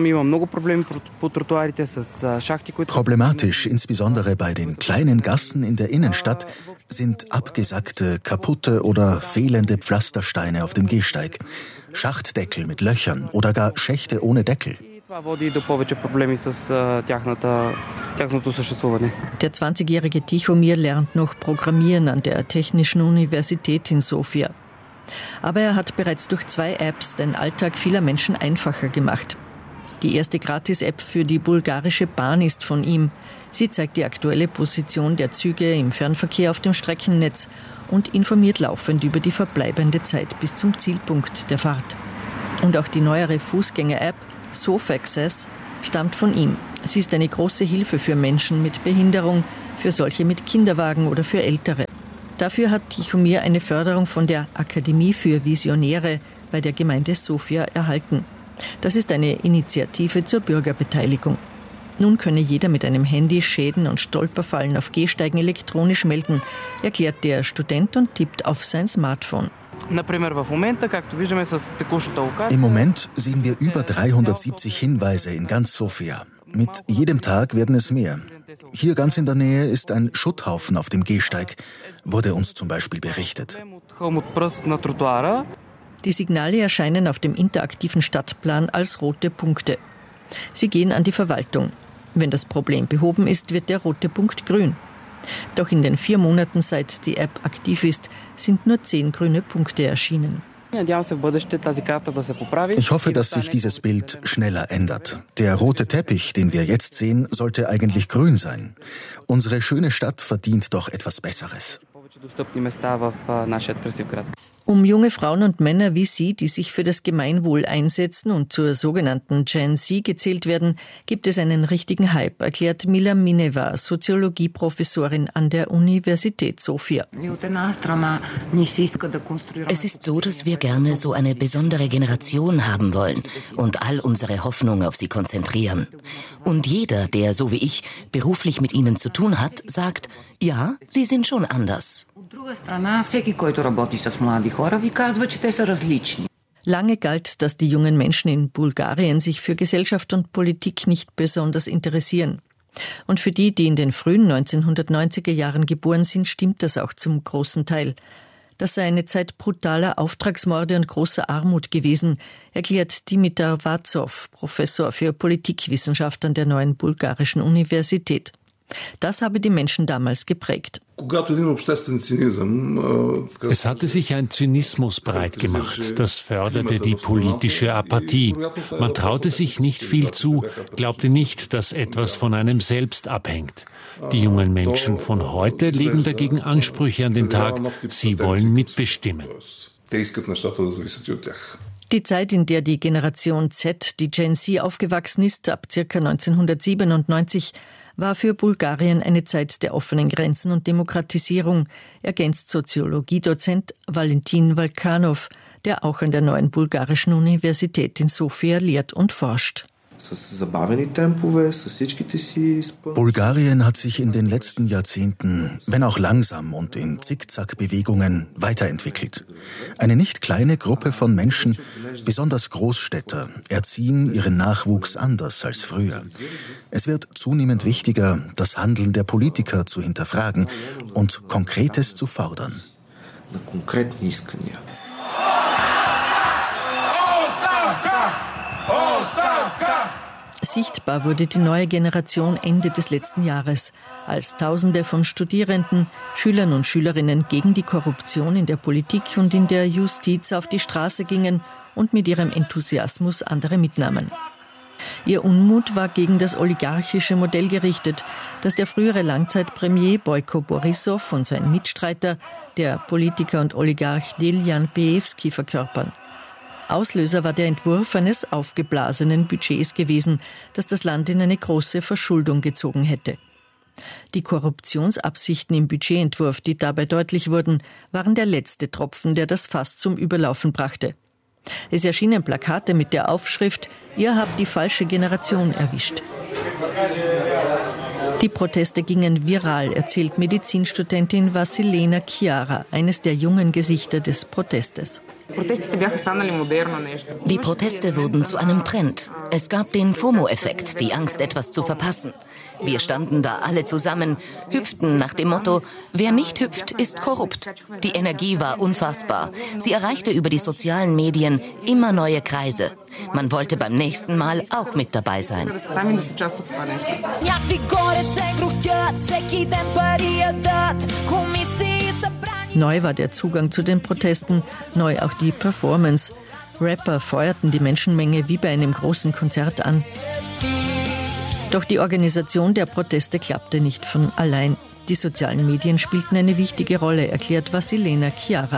Problematisch, insbesondere bei den kleinen Gassen in der Innenstadt, sind abgesackte, kaputte oder fehlende Pflastersteine auf dem Gehsteig, Schachtdeckel mit Löchern oder gar Schächte ohne Deckel. Der zwanzigjährige Tichomir lernt noch Programmieren an der Technischen Universität in Sofia. Aber er hat bereits durch zwei Apps den Alltag vieler Menschen einfacher gemacht. Die erste Gratis-App für die bulgarische Bahn ist von ihm. Sie zeigt die aktuelle Position der Züge im Fernverkehr auf dem Streckennetz und informiert laufend über die verbleibende Zeit bis zum Zielpunkt der Fahrt. Und auch die neuere Fußgänger-App SoFaccess stammt von ihm. Sie ist eine große Hilfe für Menschen mit Behinderung, für solche mit Kinderwagen oder für Ältere. Dafür hat Tichomir eine Förderung von der Akademie für Visionäre bei der Gemeinde Sofia erhalten. Das ist eine Initiative zur Bürgerbeteiligung. Nun könne jeder mit einem Handy Schäden und Stolperfallen auf Gehsteigen elektronisch melden, erklärt der Student und tippt auf sein Smartphone. Im Moment sehen wir über dreihundertsiebzig Hinweise in ganz Sofia. Mit jedem Tag werden es mehr. Hier ganz in der Nähe ist ein Schutthaufen auf dem Gehsteig, wurde uns zum Beispiel berichtet. Die Signale erscheinen auf dem interaktiven Stadtplan als rote Punkte. Sie gehen an die Verwaltung. Wenn das Problem behoben ist, wird der rote Punkt grün. Doch in den vier Monaten, seit die App aktiv ist, sind nur zehn grüne Punkte erschienen. Ich hoffe, dass sich dieses Bild schneller ändert. Der rote Teppich, den wir jetzt sehen, sollte eigentlich grün sein. Unsere schöne Stadt verdient doch etwas Besseres. Um junge Frauen und Männer wie Sie, die sich für das Gemeinwohl einsetzen und zur sogenannten Gen Z gezählt werden, gibt es einen richtigen Hype, erklärt Mila Mineva, Soziologieprofessorin an der Universität Sofia. Es ist so, dass wir gerne so eine besondere Generation haben wollen und all unsere Hoffnung auf sie konzentrieren. Und jeder, der, so wie ich, beruflich mit ihnen zu tun hat, sagt, ja, sie sind schon anders. Lange galt, dass die jungen Menschen in Bulgarien sich für Gesellschaft und Politik nicht besonders interessieren. Und für die, die in den frühen neunzehnhundertneunziger Jahren geboren sind, stimmt das auch zum großen Teil. Das sei eine Zeit brutaler Auftragsmorde und großer Armut gewesen, erklärt Dimitar Vazov, Professor für Politikwissenschaft an der Neuen Bulgarischen Universität. Das habe die Menschen damals geprägt. Es hatte sich ein Zynismus breit gemacht. Das förderte die politische Apathie. Man traute sich nicht viel zu, glaubte nicht, dass etwas von einem selbst abhängt. Die jungen Menschen von heute legen dagegen Ansprüche an den Tag. Sie wollen mitbestimmen. Die Zeit, in der die Generation Z, die Gen Z, aufgewachsen ist, ab ca. neunzehnhundertsiebenundneunzig, war für Bulgarien eine Zeit der offenen Grenzen und Demokratisierung, ergänzt Soziologiedozent Valentin Valkanov, der auch an der Neuen Bulgarischen Universität in Sofia lehrt und forscht. Bulgarien hat sich in den letzten Jahrzehnten, wenn auch langsam und in Zickzack-Bewegungen, weiterentwickelt. Eine nicht kleine Gruppe von Menschen, besonders Großstädter, erziehen ihren Nachwuchs anders als früher. Es wird zunehmend wichtiger, das Handeln der Politiker zu hinterfragen und Konkretes zu fordern. Sichtbar wurde die neue Generation Ende des letzten Jahres, als Tausende von Studierenden, Schülern und Schülerinnen gegen die Korruption in der Politik und in der Justiz auf die Straße gingen und mit ihrem Enthusiasmus andere mitnahmen. Ihr Unmut war gegen das oligarchische Modell gerichtet, das der frühere Langzeitpremier Boyko Borissow und sein Mitstreiter, der Politiker und Oligarch Deljan Peevski, verkörpern. Auslöser war der Entwurf eines aufgeblasenen Budgets gewesen, das das Land in eine große Verschuldung gezogen hätte. Die Korruptionsabsichten im Budgetentwurf, die dabei deutlich wurden, waren der letzte Tropfen, der das Fass zum Überlaufen brachte. Es erschienen Plakate mit der Aufschrift: Ihr habt die falsche Generation erwischt. Die Proteste gingen viral, erzählt Medizinstudentin Vassilena Chiara, eines der jungen Gesichter des Protestes. Die Proteste wurden zu einem Trend. Es gab den FOMO-Effekt, die Angst, etwas zu verpassen. Wir standen da alle zusammen, hüpften nach dem Motto, wer nicht hüpft, ist korrupt. Die Energie war unfassbar. Sie erreichte über die sozialen Medien immer neue Kreise. Man wollte beim nächsten Mal auch mit dabei sein. Neu war der Zugang zu den Protesten, neu auch die Performance. Rapper feuerten die Menschenmenge wie bei einem großen Konzert an. Doch die Organisation der Proteste klappte nicht von allein. Die sozialen Medien spielten eine wichtige Rolle, erklärt Vassilena Chiara.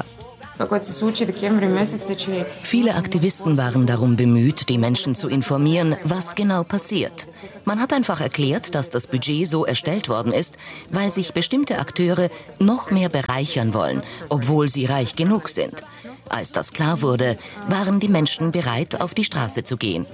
Viele Aktivisten waren darum bemüht, die Menschen zu informieren, was genau passiert. Man hat einfach erklärt, dass das Budget so erstellt worden ist, weil sich bestimmte Akteure noch mehr bereichern wollen, obwohl sie reich genug sind. Als das klar wurde, waren die Menschen bereit, auf die Straße zu gehen.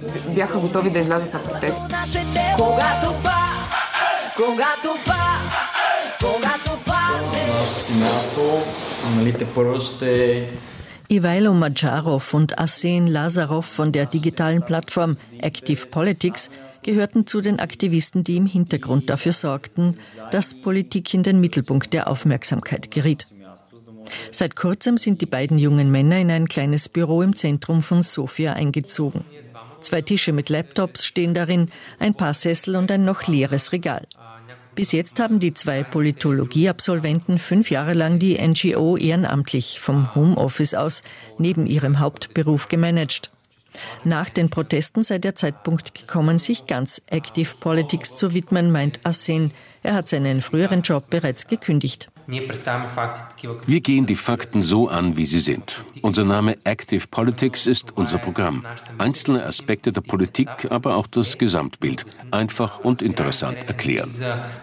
Ivailo Madjarov und Arsen Lazarov von der digitalen Plattform Active Politics gehörten zu den Aktivisten, die im Hintergrund dafür sorgten, dass Politik in den Mittelpunkt der Aufmerksamkeit geriet. Seit kurzem sind die beiden jungen Männer in ein kleines Büro im Zentrum von Sofia eingezogen. Zwei Tische mit Laptops stehen darin, ein paar Sessel und ein noch leeres Regal. Bis jetzt haben die zwei Politologie-Absolventen fünf Jahre lang die N G O ehrenamtlich vom Homeoffice aus neben ihrem Hauptberuf gemanagt. Nach den Protesten sei der Zeitpunkt gekommen, sich ganz Active Politics zu widmen, meint Arsen. Er hat seinen früheren Job bereits gekündigt. Wir gehen die Fakten so an, wie sie sind. Unser Name Active Politics ist unser Programm. Einzelne Aspekte der Politik, aber auch das Gesamtbild. Einfach und interessant erklären.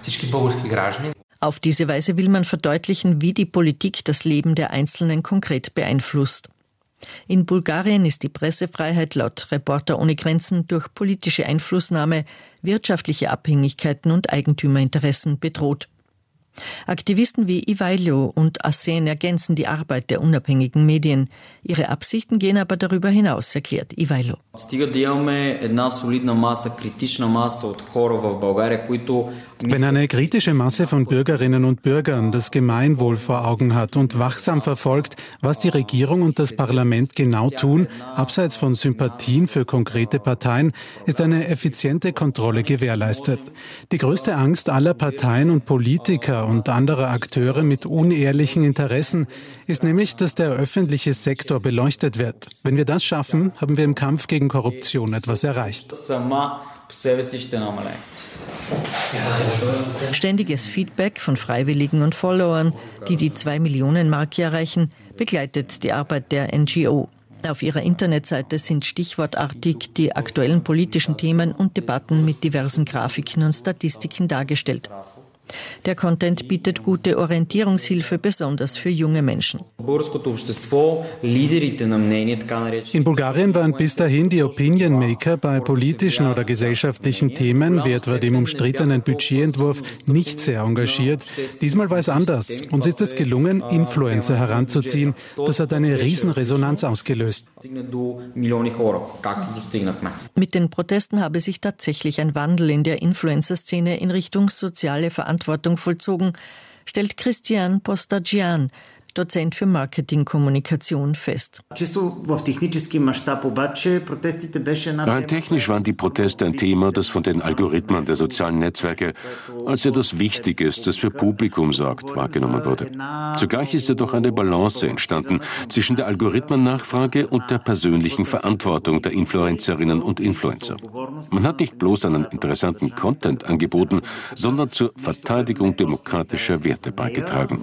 Auf diese Weise will man verdeutlichen, wie die Politik das Leben der Einzelnen konkret beeinflusst. In Bulgarien ist die Pressefreiheit laut Reporter ohne Grenzen durch politische Einflussnahme, wirtschaftliche Abhängigkeiten und Eigentümerinteressen bedroht. Aktivisten wie Ivailo und Arsen ergänzen die Arbeit der unabhängigen Medien. Ihre Absichten gehen aber darüber hinaus, erklärt Ivailo. Wenn eine kritische Masse von Bürgerinnen und Bürgern das Gemeinwohl vor Augen hat und wachsam verfolgt, was die Regierung und das Parlament genau tun, abseits von Sympathien für konkrete Parteien, ist eine effiziente Kontrolle gewährleistet. Die größte Angst aller Parteien und Politiker und anderer Akteure mit unehrlichen Interessen ist nämlich, dass der öffentliche Sektor beleuchtet wird. Wenn wir das schaffen, haben wir im Kampf gegen Korruption etwas erreicht. Ständiges Feedback von Freiwilligen und Followern, die die zwei Millionen Marke erreichen, begleitet die Arbeit der N G O. Auf ihrer Internetseite sind stichwortartig die aktuellen politischen Themen und Debatten mit diversen Grafiken und Statistiken dargestellt. Der Content bietet gute Orientierungshilfe, besonders für junge Menschen. In Bulgarien waren bis dahin die Opinion Maker bei politischen oder gesellschaftlichen Themen, wie etwa dem umstrittenen Budgetentwurf, nicht sehr engagiert. Diesmal war es anders. Uns ist es gelungen, Influencer heranzuziehen. Das hat eine Riesenresonanz ausgelöst. Mit den Protesten habe sich tatsächlich ein Wandel in der Influencer-Szene in Richtung soziale Verantwortung vollzogen, stellt Christian Postagian, Dozent für Marketingkommunikation, fest. Rein technisch waren die Proteste ein Thema, das von den Algorithmen der sozialen Netzwerke als etwas Wichtiges, das für Publikum sorgt, wahrgenommen wurde. Zugleich ist jedoch eine Balance entstanden zwischen der Algorithmennachfrage und der persönlichen Verantwortung der Influencerinnen und Influencer. Man hat nicht bloß einen interessanten Content angeboten, sondern zur Verteidigung demokratischer Werte beigetragen.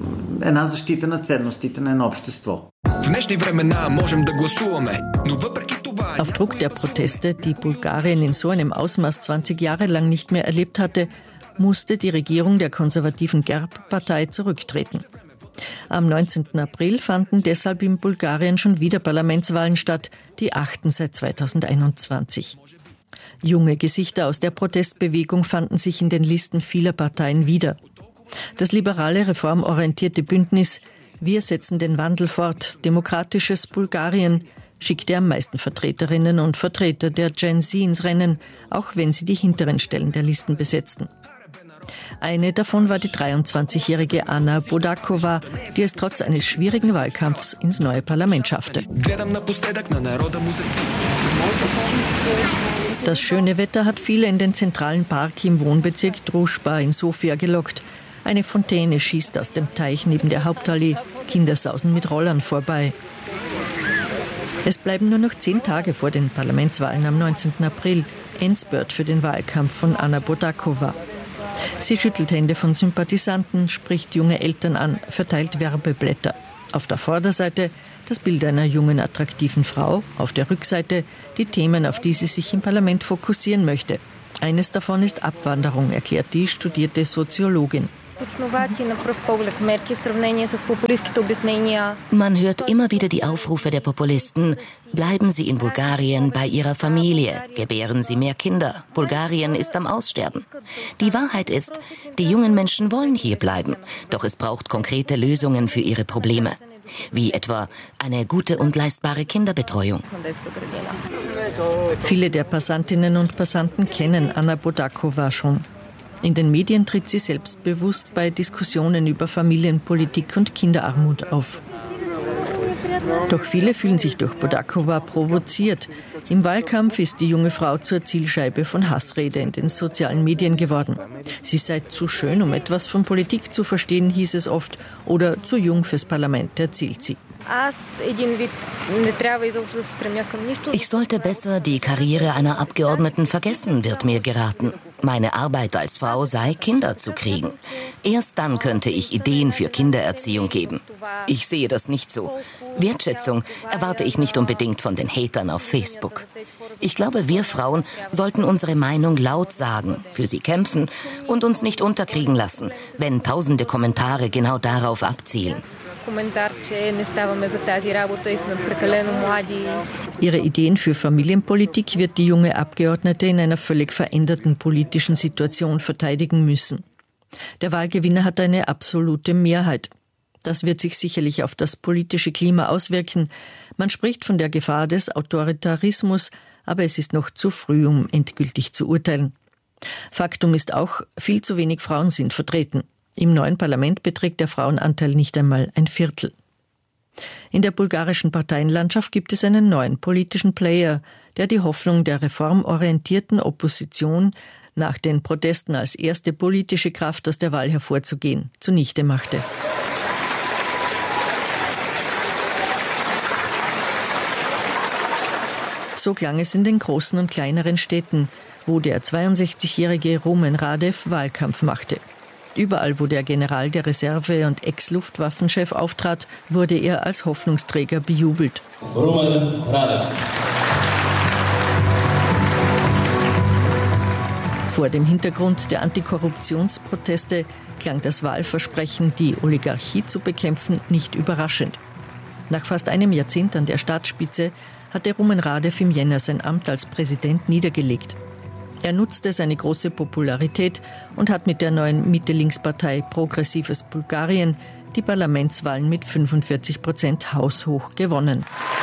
Auf Druck der Proteste, die Bulgarien in so einem Ausmaß zwanzig Jahre lang nicht mehr erlebt hatte, musste die Regierung der konservativen Gerb-Partei zurücktreten. Am neunzehnten April fanden deshalb in Bulgarien schon wieder Parlamentswahlen statt, die achten seit zweitausendeinundzwanzig. Junge Gesichter aus der Protestbewegung fanden sich in den Listen vieler Parteien wieder. Das liberale, reformorientierte Bündnis Wir setzen den Wandel fort, demokratisches Bulgarien, schickte am meisten Vertreterinnen und Vertreter der Gen Z ins Rennen, auch wenn sie die hinteren Stellen der Listen besetzten. Eine davon war die dreiundzwanzigjährige Anna Bodakova, die es trotz eines schwierigen Wahlkampfs ins neue Parlament schaffte. Das schöne Wetter hat viele in den zentralen Park im Wohnbezirk Družba in Sofia gelockt. Eine Fontäne schießt aus dem Teich neben der Hauptallee. Kinder sausen mit Rollern vorbei. Es bleiben nur noch zehn Tage vor den Parlamentswahlen am neunzehnten April. Endspurt für den Wahlkampf von Anna Bodakova. Sie schüttelt Hände von Sympathisanten, spricht junge Eltern an, verteilt Werbeblätter. Auf der Vorderseite das Bild einer jungen, attraktiven Frau, auf der Rückseite die Themen, auf die sie sich im Parlament fokussieren möchte. Eines davon ist Abwanderung, erklärt die studierte Soziologin. Man hört immer wieder die Aufrufe der Populisten. Bleiben Sie in Bulgarien bei Ihrer Familie, gebären Sie mehr Kinder. Bulgarien ist am Aussterben. Die Wahrheit ist, die jungen Menschen wollen hier bleiben. Doch es braucht konkrete Lösungen für ihre Probleme. Wie etwa eine gute und leistbare Kinderbetreuung. Viele der Passantinnen und Passanten kennen Anna Bodakova schon. In den Medien tritt sie selbstbewusst bei Diskussionen über Familienpolitik und Kinderarmut auf. Doch viele fühlen sich durch Bodakova provoziert. Im Wahlkampf ist die junge Frau zur Zielscheibe von Hassrede in den sozialen Medien geworden. Sie sei zu schön, um etwas von Politik zu verstehen, hieß es oft, oder zu jung fürs Parlament, erzählt sie. Ich sollte besser die Karriere einer Abgeordneten vergessen, wird mir geraten. Meine Arbeit als Frau sei, Kinder zu kriegen. Erst dann könnte ich Ideen für Kindererziehung geben. Ich sehe das nicht so. Wertschätzung erwarte ich nicht unbedingt von den Hatern auf Facebook. Ich glaube, wir Frauen sollten unsere Meinung laut sagen, für sie kämpfen und uns nicht unterkriegen lassen, wenn tausende Kommentare genau darauf abzielen. Ihre Ideen für Familienpolitik wird die junge Abgeordnete in einer völlig veränderten politischen Situation verteidigen müssen. Der Wahlgewinner hat eine absolute Mehrheit. Das wird sich sicherlich auf das politische Klima auswirken. Man spricht von der Gefahr des Autoritarismus, aber es ist noch zu früh, um endgültig zu urteilen. Faktum ist auch, viel zu wenig Frauen sind vertreten. Im neuen Parlament beträgt der Frauenanteil nicht einmal ein Viertel. In der bulgarischen Parteienlandschaft gibt es einen neuen politischen Player, der die Hoffnung der reformorientierten Opposition, nach den Protesten als erste politische Kraft aus der Wahl hervorzugehen, zunichte machte. So klang es in den großen und kleineren Städten, wo der zweiundsechzigjährige Rumen Radev Wahlkampf machte. Überall, wo der General der Reserve und Ex-Luftwaffenchef auftrat, wurde er als Hoffnungsträger bejubelt. Rumen Radev. Vor dem Hintergrund der Antikorruptionsproteste klang das Wahlversprechen, die Oligarchie zu bekämpfen, nicht überraschend. Nach fast einem Jahrzehnt an der Staatsspitze hatte Rumen Radev im Jänner sein Amt als Präsident niedergelegt. Er nutzte seine große Popularität und hat mit der neuen Mitte-Links-Partei Progressives Bulgarien die Parlamentswahlen mit fünfundvierzig Prozent haushoch gewonnen.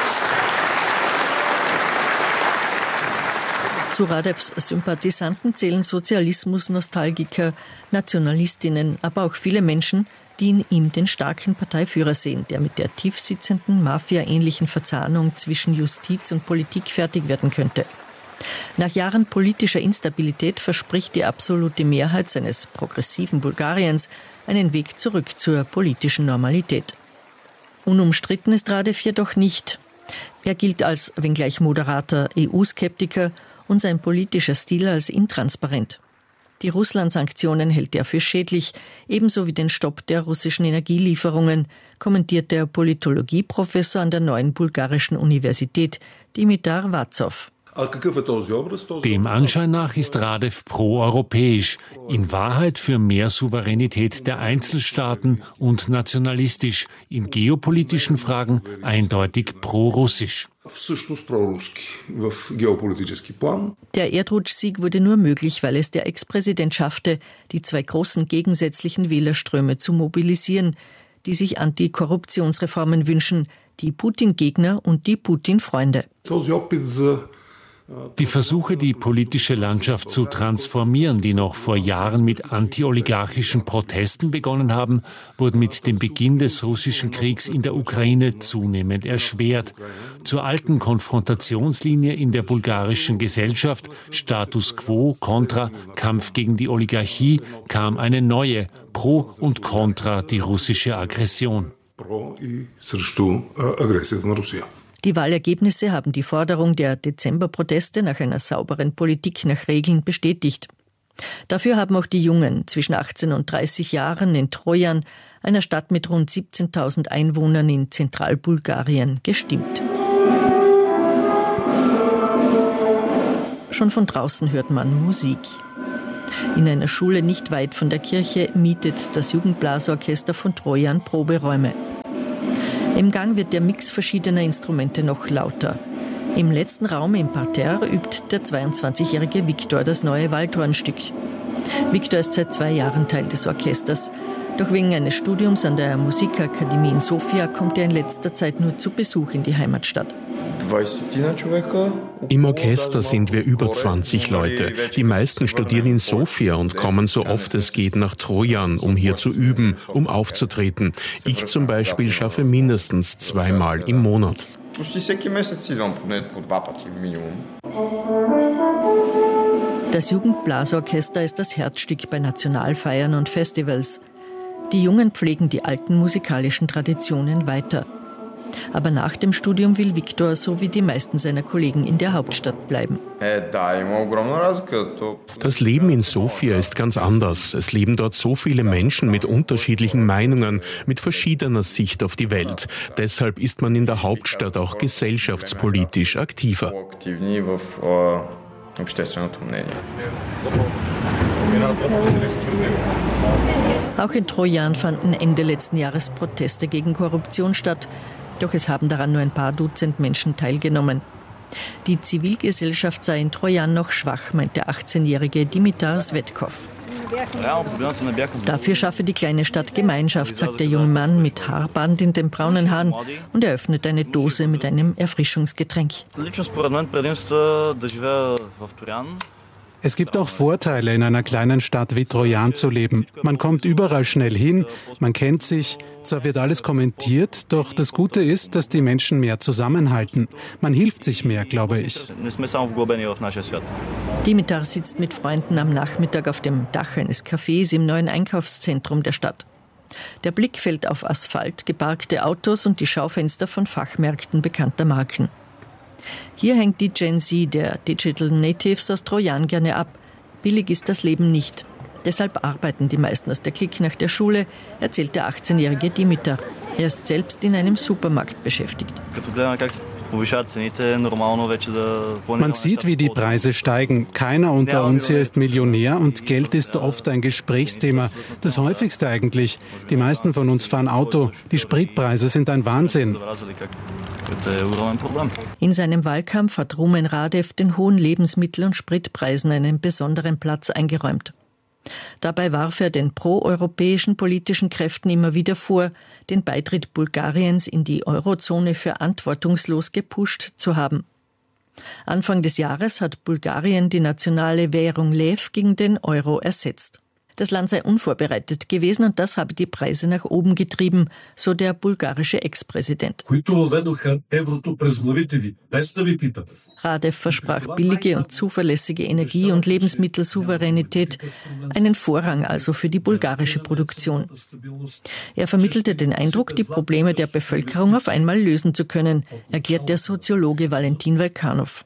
Zu Radevs Sympathisanten zählen Sozialismus-Nostalgiker, Nationalistinnen, aber auch viele Menschen, die in ihm den starken Parteiführer sehen, der mit der tiefsitzenden, Mafia-ähnlichen Verzahnung zwischen Justiz und Politik fertig werden könnte. Nach Jahren politischer Instabilität verspricht die absolute Mehrheit seines progressiven Bulgariens einen Weg zurück zur politischen Normalität. Unumstritten ist Radev jedoch nicht. Er gilt als, wenngleich moderater E U-Skeptiker und sein politischer Stil als intransparent. Die Russland-Sanktionen hält er für schädlich, ebenso wie den Stopp der russischen Energielieferungen, kommentiert der Politologieprofessor an der neuen bulgarischen Universität, Dimitar Vatsov. Dem Anschein nach ist Radev pro-europäisch, in Wahrheit für mehr Souveränität der Einzelstaaten und nationalistisch, in geopolitischen Fragen eindeutig pro-russisch. Der Erdrutschsieg wurde nur möglich, weil es der Ex-Präsident schaffte, die zwei großen gegensätzlichen Wählerströme zu mobilisieren, die sich Antikorruptionsreformen wünschen, die Putin-Gegner und die Putin-Freunde. Die Versuche, die politische Landschaft zu transformieren, die noch vor Jahren mit antioligarchischen Protesten begonnen haben, wurden mit dem Beginn des russischen Kriegs in der Ukraine zunehmend erschwert. Zur alten Konfrontationslinie in der bulgarischen Gesellschaft, Status quo, Kontra, Kampf gegen die Oligarchie, kam eine neue, pro und contra die russische Aggression. Die Wahlergebnisse haben die Forderung der Dezemberproteste nach einer sauberen Politik nach Regeln bestätigt. Dafür haben auch die Jungen zwischen achtzehn und dreißig Jahren in Trojan, einer Stadt mit rund siebzehntausend Einwohnern in Zentralbulgarien, gestimmt. Schon von draußen hört man Musik. In einer Schule nicht weit von der Kirche mietet das Jugendblasorchester von Trojan Proberäume. Im Gang wird der Mix verschiedener Instrumente noch lauter. Im letzten Raum im Parterre übt der zweiundzwanzigjährige Viktor das neue Waldhornstück. Viktor ist seit zwei Jahren Teil des Orchesters. Doch wegen eines Studiums an der Musikakademie in Sofia kommt er in letzter Zeit nur zu Besuch in die Heimatstadt. Im Orchester sind wir über zwanzig Leute. Die meisten studieren in Sofia und kommen so oft es geht nach Trojan, um hier zu üben, um aufzutreten. Ich zum Beispiel schaffe mindestens zweimal im Monat. Das Jugendblasorchester ist das Herzstück bei Nationalfeiern und Festivals. Die Jungen pflegen die alten musikalischen Traditionen weiter. Aber nach dem Studium will Viktor, so wie die meisten seiner Kollegen, in der Hauptstadt bleiben. Das Leben in Sofia ist ganz anders. Es leben dort so viele Menschen mit unterschiedlichen Meinungen, mit verschiedener Sicht auf die Welt. Deshalb ist man in der Hauptstadt auch gesellschaftspolitisch aktiver. Auch in Trojan fanden Ende letzten Jahres Proteste gegen Korruption statt. Doch es haben daran nur ein paar Dutzend Menschen teilgenommen. Die Zivilgesellschaft sei in Trojan noch schwach, meint der achtzehnjährige Dimitar Svetkov. Dafür schaffe die kleine Stadt Gemeinschaft, sagt der junge Mann mit Haarband in den braunen Haaren und eröffnet eine Dose mit einem Erfrischungsgetränk. Es gibt auch Vorteile, in einer kleinen Stadt wie Trojan zu leben. Man kommt überall schnell hin, man kennt sich, zwar wird alles kommentiert, doch das Gute ist, dass die Menschen mehr zusammenhalten. Man hilft sich mehr, glaube ich. Dimitar sitzt mit Freunden am Nachmittag auf dem Dach eines Cafés im neuen Einkaufszentrum der Stadt. Der Blick fällt auf Asphalt, geparkte Autos und die Schaufenster von Fachmärkten bekannter Marken. Hier hängt die Gen Z der Digital Natives aus Trojan gerne ab. Billig ist das Leben nicht. Deshalb arbeiten die meisten aus der Clique nach der Schule, erzählt der achtzehnjährige Dimitar. Er ist selbst in einem Supermarkt beschäftigt. Man sieht, wie die Preise steigen. Keiner unter uns hier ist Millionär und Geld ist oft ein Gesprächsthema. Das häufigste eigentlich. Die meisten von uns fahren Auto. Die Spritpreise sind ein Wahnsinn. In seinem Wahlkampf hat Rumen Radev den hohen Lebensmittel- und Spritpreisen einen besonderen Platz eingeräumt. Dabei warf er den proeuropäischen politischen Kräften immer wieder vor, den Beitritt Bulgariens in die Eurozone verantwortungslos gepusht zu haben. Anfang des Jahres hat Bulgarien die nationale Währung Lev gegen den Euro ersetzt. Das Land sei unvorbereitet gewesen und das habe die Preise nach oben getrieben, so der bulgarische Ex-Präsident. Radev versprach billige und zuverlässige Energie- und Lebensmittelsouveränität, einen Vorrang also für die bulgarische Produktion. Er vermittelte den Eindruck, die Probleme der Bevölkerung auf einmal lösen zu können, erklärt der Soziologe Valentin Velkanov.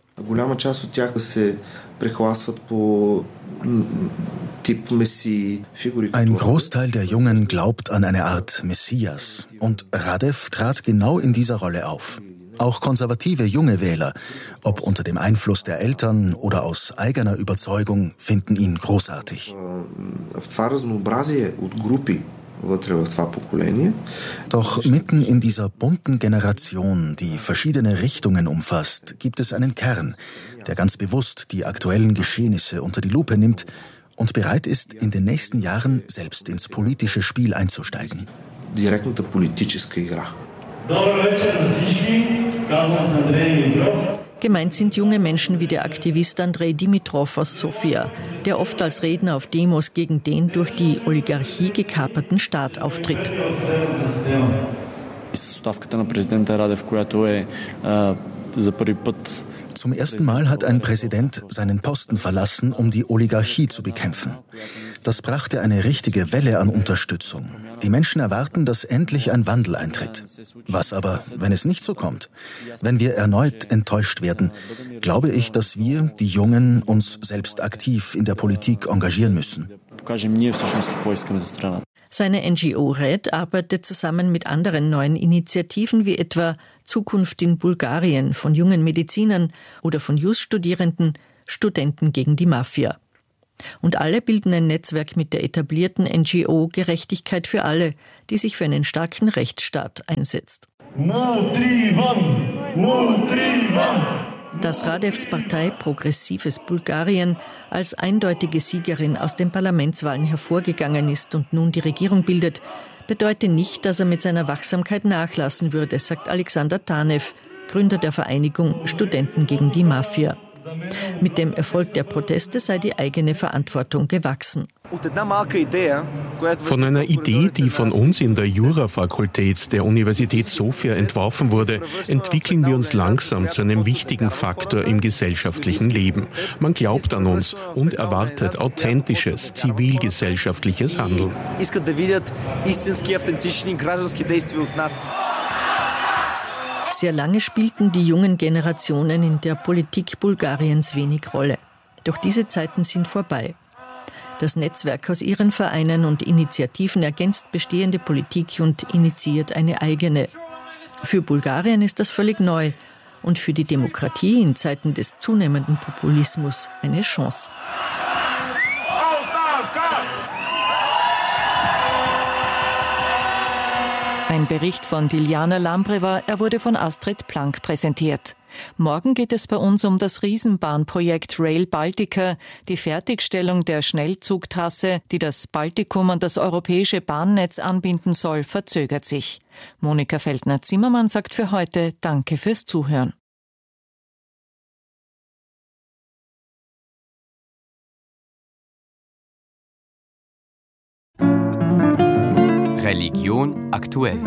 Ein Großteil der Jungen glaubt an eine Art Messias. Und Radev trat genau in dieser Rolle auf. Auch konservative junge Wähler, ob unter dem Einfluss der Eltern oder aus eigener Überzeugung, finden ihn großartig. Doch mitten in dieser bunten Generation, die verschiedene Richtungen umfasst, gibt es einen Kern, der ganz bewusst die aktuellen Geschehnisse unter die Lupe nimmt und bereit ist, in den nächsten Jahren selbst ins politische Spiel einzusteigen. Gemeint sind junge Menschen wie der Aktivist Andrei Dimitrov aus Sofia, der oft als Redner auf Demos gegen den durch die Oligarchie gekaperten Staat auftritt. Zum ersten Mal hat ein Präsident seinen Posten verlassen, um die Oligarchie zu bekämpfen. Das brachte eine richtige Welle an Unterstützung. Die Menschen erwarten, dass endlich ein Wandel eintritt. Was aber, wenn es nicht so kommt? Wenn wir erneut enttäuscht werden, glaube ich, dass wir, die Jungen, uns selbst aktiv in der Politik engagieren müssen. Seine N G O Red arbeitet zusammen mit anderen neuen Initiativen wie etwa Zukunft in Bulgarien von jungen Medizinern oder von Jus-Studierenden, Studenten gegen die Mafia. Und alle bilden ein Netzwerk mit der etablierten N G O Gerechtigkeit für alle, die sich für einen starken Rechtsstaat einsetzt. Dass Radevs Partei Progressives Bulgarien als eindeutige Siegerin aus den Parlamentswahlen hervorgegangen ist und nun die Regierung bildet, bedeutet nicht, dass er mit seiner Wachsamkeit nachlassen würde, sagt Alexander Tanev, Gründer der Vereinigung Studenten gegen die Mafia. Mit dem Erfolg der Proteste sei die eigene Verantwortung gewachsen. Von einer Idee, die von uns in der Jurafakultät der Universität Sofia entworfen wurde, entwickeln wir uns langsam zu einem wichtigen Faktor im gesellschaftlichen Leben. Man glaubt an uns und erwartet authentisches, zivilgesellschaftliches Handeln. Sehr lange spielten die jungen Generationen in der Politik Bulgariens wenig Rolle. Doch diese Zeiten sind vorbei. Das Netzwerk aus ihren Vereinen und Initiativen ergänzt bestehende Politik und initiiert eine eigene. Für Bulgarien ist das völlig neu und für die Demokratie in Zeiten des zunehmenden Populismus eine Chance. Ein Bericht von Diljana Lambreva, er wurde von Astrid Plank präsentiert. Morgen geht es bei uns um das Riesenbahnprojekt Rail Baltica, die Fertigstellung der Schnellzugtrasse, die das Baltikum an das europäische Bahnnetz anbinden soll, verzögert sich. Monika Feldner-Zimmermann sagt für heute Danke fürs Zuhören. Religion aktuell.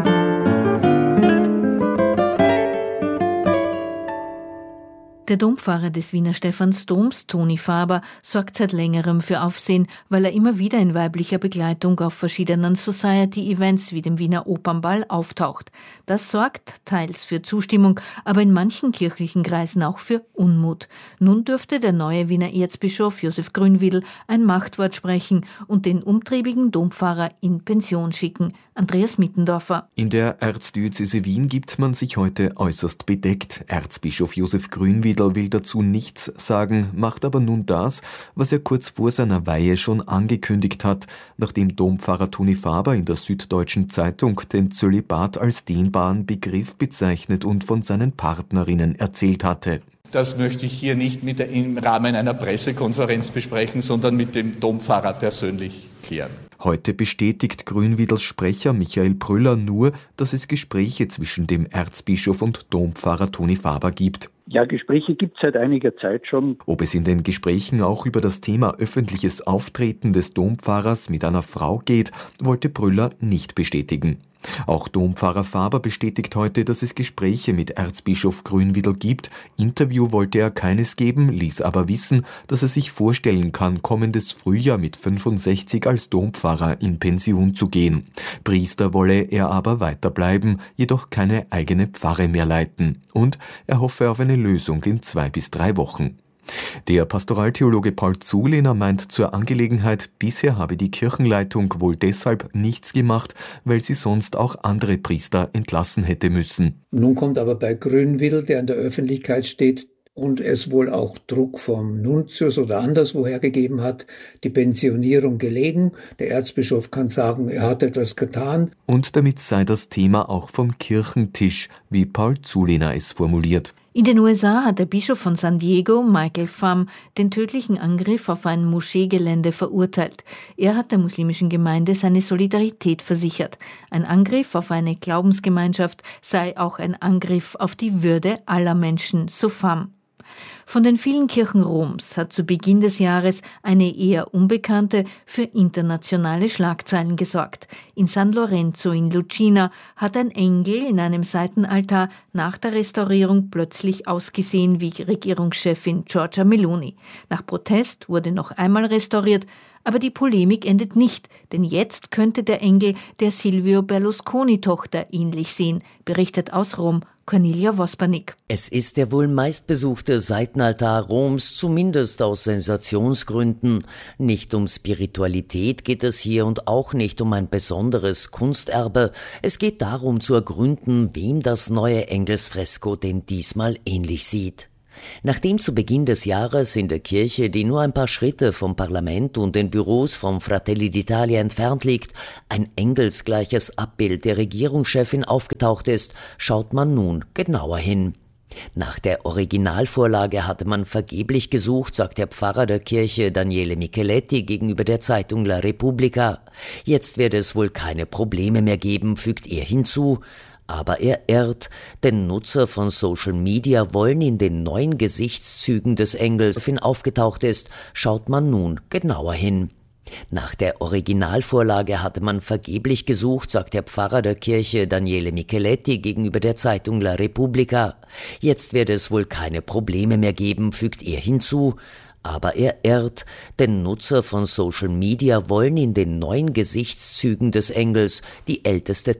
Der Dompfarrer des Wiener Stephansdoms, Toni Faber, sorgt seit längerem für Aufsehen, weil er immer wieder in weiblicher Begleitung auf verschiedenen Society-Events wie dem Wiener Opernball auftaucht. Das sorgt teils für Zustimmung, aber in manchen kirchlichen Kreisen auch für Unmut. Nun dürfte der neue Wiener Erzbischof Josef Grünwiedl ein Machtwort sprechen und den umtriebigen Dompfarrer in Pension schicken. Andreas Mittendorfer. In der Erzdiözese Wien gibt man sich heute äußerst bedeckt. Erzbischof Josef Grünwiedl will dazu nichts sagen, macht aber nun das, was er kurz vor seiner Weihe schon angekündigt hat, nachdem Dompfarrer Toni Faber in der Süddeutschen Zeitung den Zölibat als dehnbaren Begriff bezeichnet und von seinen Partnerinnen erzählt hatte. Das möchte ich hier nicht mit der, im Rahmen einer Pressekonferenz besprechen, sondern mit dem Dompfarrer persönlich klären. Heute bestätigt Grünwiedls Sprecher Michael Prüller nur, dass es Gespräche zwischen dem Erzbischof und Dompfarrer Toni Faber gibt. Ja, Gespräche gibt es seit einiger Zeit schon. Ob es in den Gesprächen auch über das Thema öffentliches Auftreten des Dompfarrers mit einer Frau geht, wollte Prüller nicht bestätigen. Auch Dompfarrer Faber bestätigt heute, dass es Gespräche mit Erzbischof Grünwiedl gibt. Interview wollte er keines geben, ließ aber wissen, dass er sich vorstellen kann, kommendes Frühjahr mit fünfundsechzig als Dompfarrer in Pension zu gehen. Priester wolle er aber weiterbleiben, jedoch keine eigene Pfarre mehr leiten. Und er hoffe auf eine Lösung in zwei bis drei Wochen. Der Pastoraltheologe Paul Zulehner meint zur Angelegenheit, bisher habe die Kirchenleitung wohl deshalb nichts gemacht, weil sie sonst auch andere Priester entlassen hätte müssen. Nun kommt aber bei Grünwittel, der in der Öffentlichkeit steht und es wohl auch Druck vom Nuntius oder anderswoher gegeben hat, die Pensionierung gelegen. Der Erzbischof kann sagen, er hat etwas getan. Und damit sei das Thema auch vom Kirchentisch, wie Paul Zulehner es formuliert. In den U S A hat der Bischof von San Diego, Michael Pham, den tödlichen Angriff auf ein Moscheegelände verurteilt. Er hat der muslimischen Gemeinde seine Solidarität versichert. Ein Angriff auf eine Glaubensgemeinschaft sei auch ein Angriff auf die Würde aller Menschen, so Pham. Von den vielen Kirchen Roms hat zu Beginn des Jahres eine eher unbekannte für internationale Schlagzeilen gesorgt. In San Lorenzo in Lucina hat ein Engel in einem Seitenaltar nach der Restaurierung plötzlich ausgesehen wie Regierungschefin Giorgia Meloni. Nach Protest wurde noch einmal restauriert, aber die Polemik endet nicht, denn jetzt könnte der Engel der Silvio Berlusconi-Tochter ähnlich sehen, berichtet aus Rom Cornelia Vospernik. Es ist der wohl meistbesuchte Seitenaltar Roms, zumindest aus Sensationsgründen. Nicht um Spiritualität geht es hier und auch nicht um ein besonderes Kunsterbe. Es geht darum zu ergründen, wem das neue Engelsfresko denn diesmal ähnlich sieht. Nachdem zu Beginn des Jahres in der Kirche, die nur ein paar Schritte vom Parlament und den Büros von Fratelli d'Italia entfernt liegt, ein engelsgleiches Abbild der Regierungschefin aufgetaucht ist, schaut man nun genauer hin. Nach der Originalvorlage hatte man vergeblich gesucht, sagt der Pfarrer der Kirche Daniele Micheletti gegenüber der Zeitung La Repubblica. Jetzt werde es wohl keine Probleme mehr geben, fügt er hinzu. Aber er irrt, denn Nutzer von Social Media wollen in den neuen Gesichtszügen des Engels, wenn aufgetaucht ist, schaut man nun genauer hin. Nach der Originalvorlage hatte man vergeblich gesucht, sagt der Pfarrer der Kirche Daniele Micheletti gegenüber der Zeitung La Repubblica. Jetzt werde es wohl keine Probleme mehr geben, fügt er hinzu. Aber er irrt, denn Nutzer von Social Media wollen in den neuen Gesichtszügen des Engels die älteste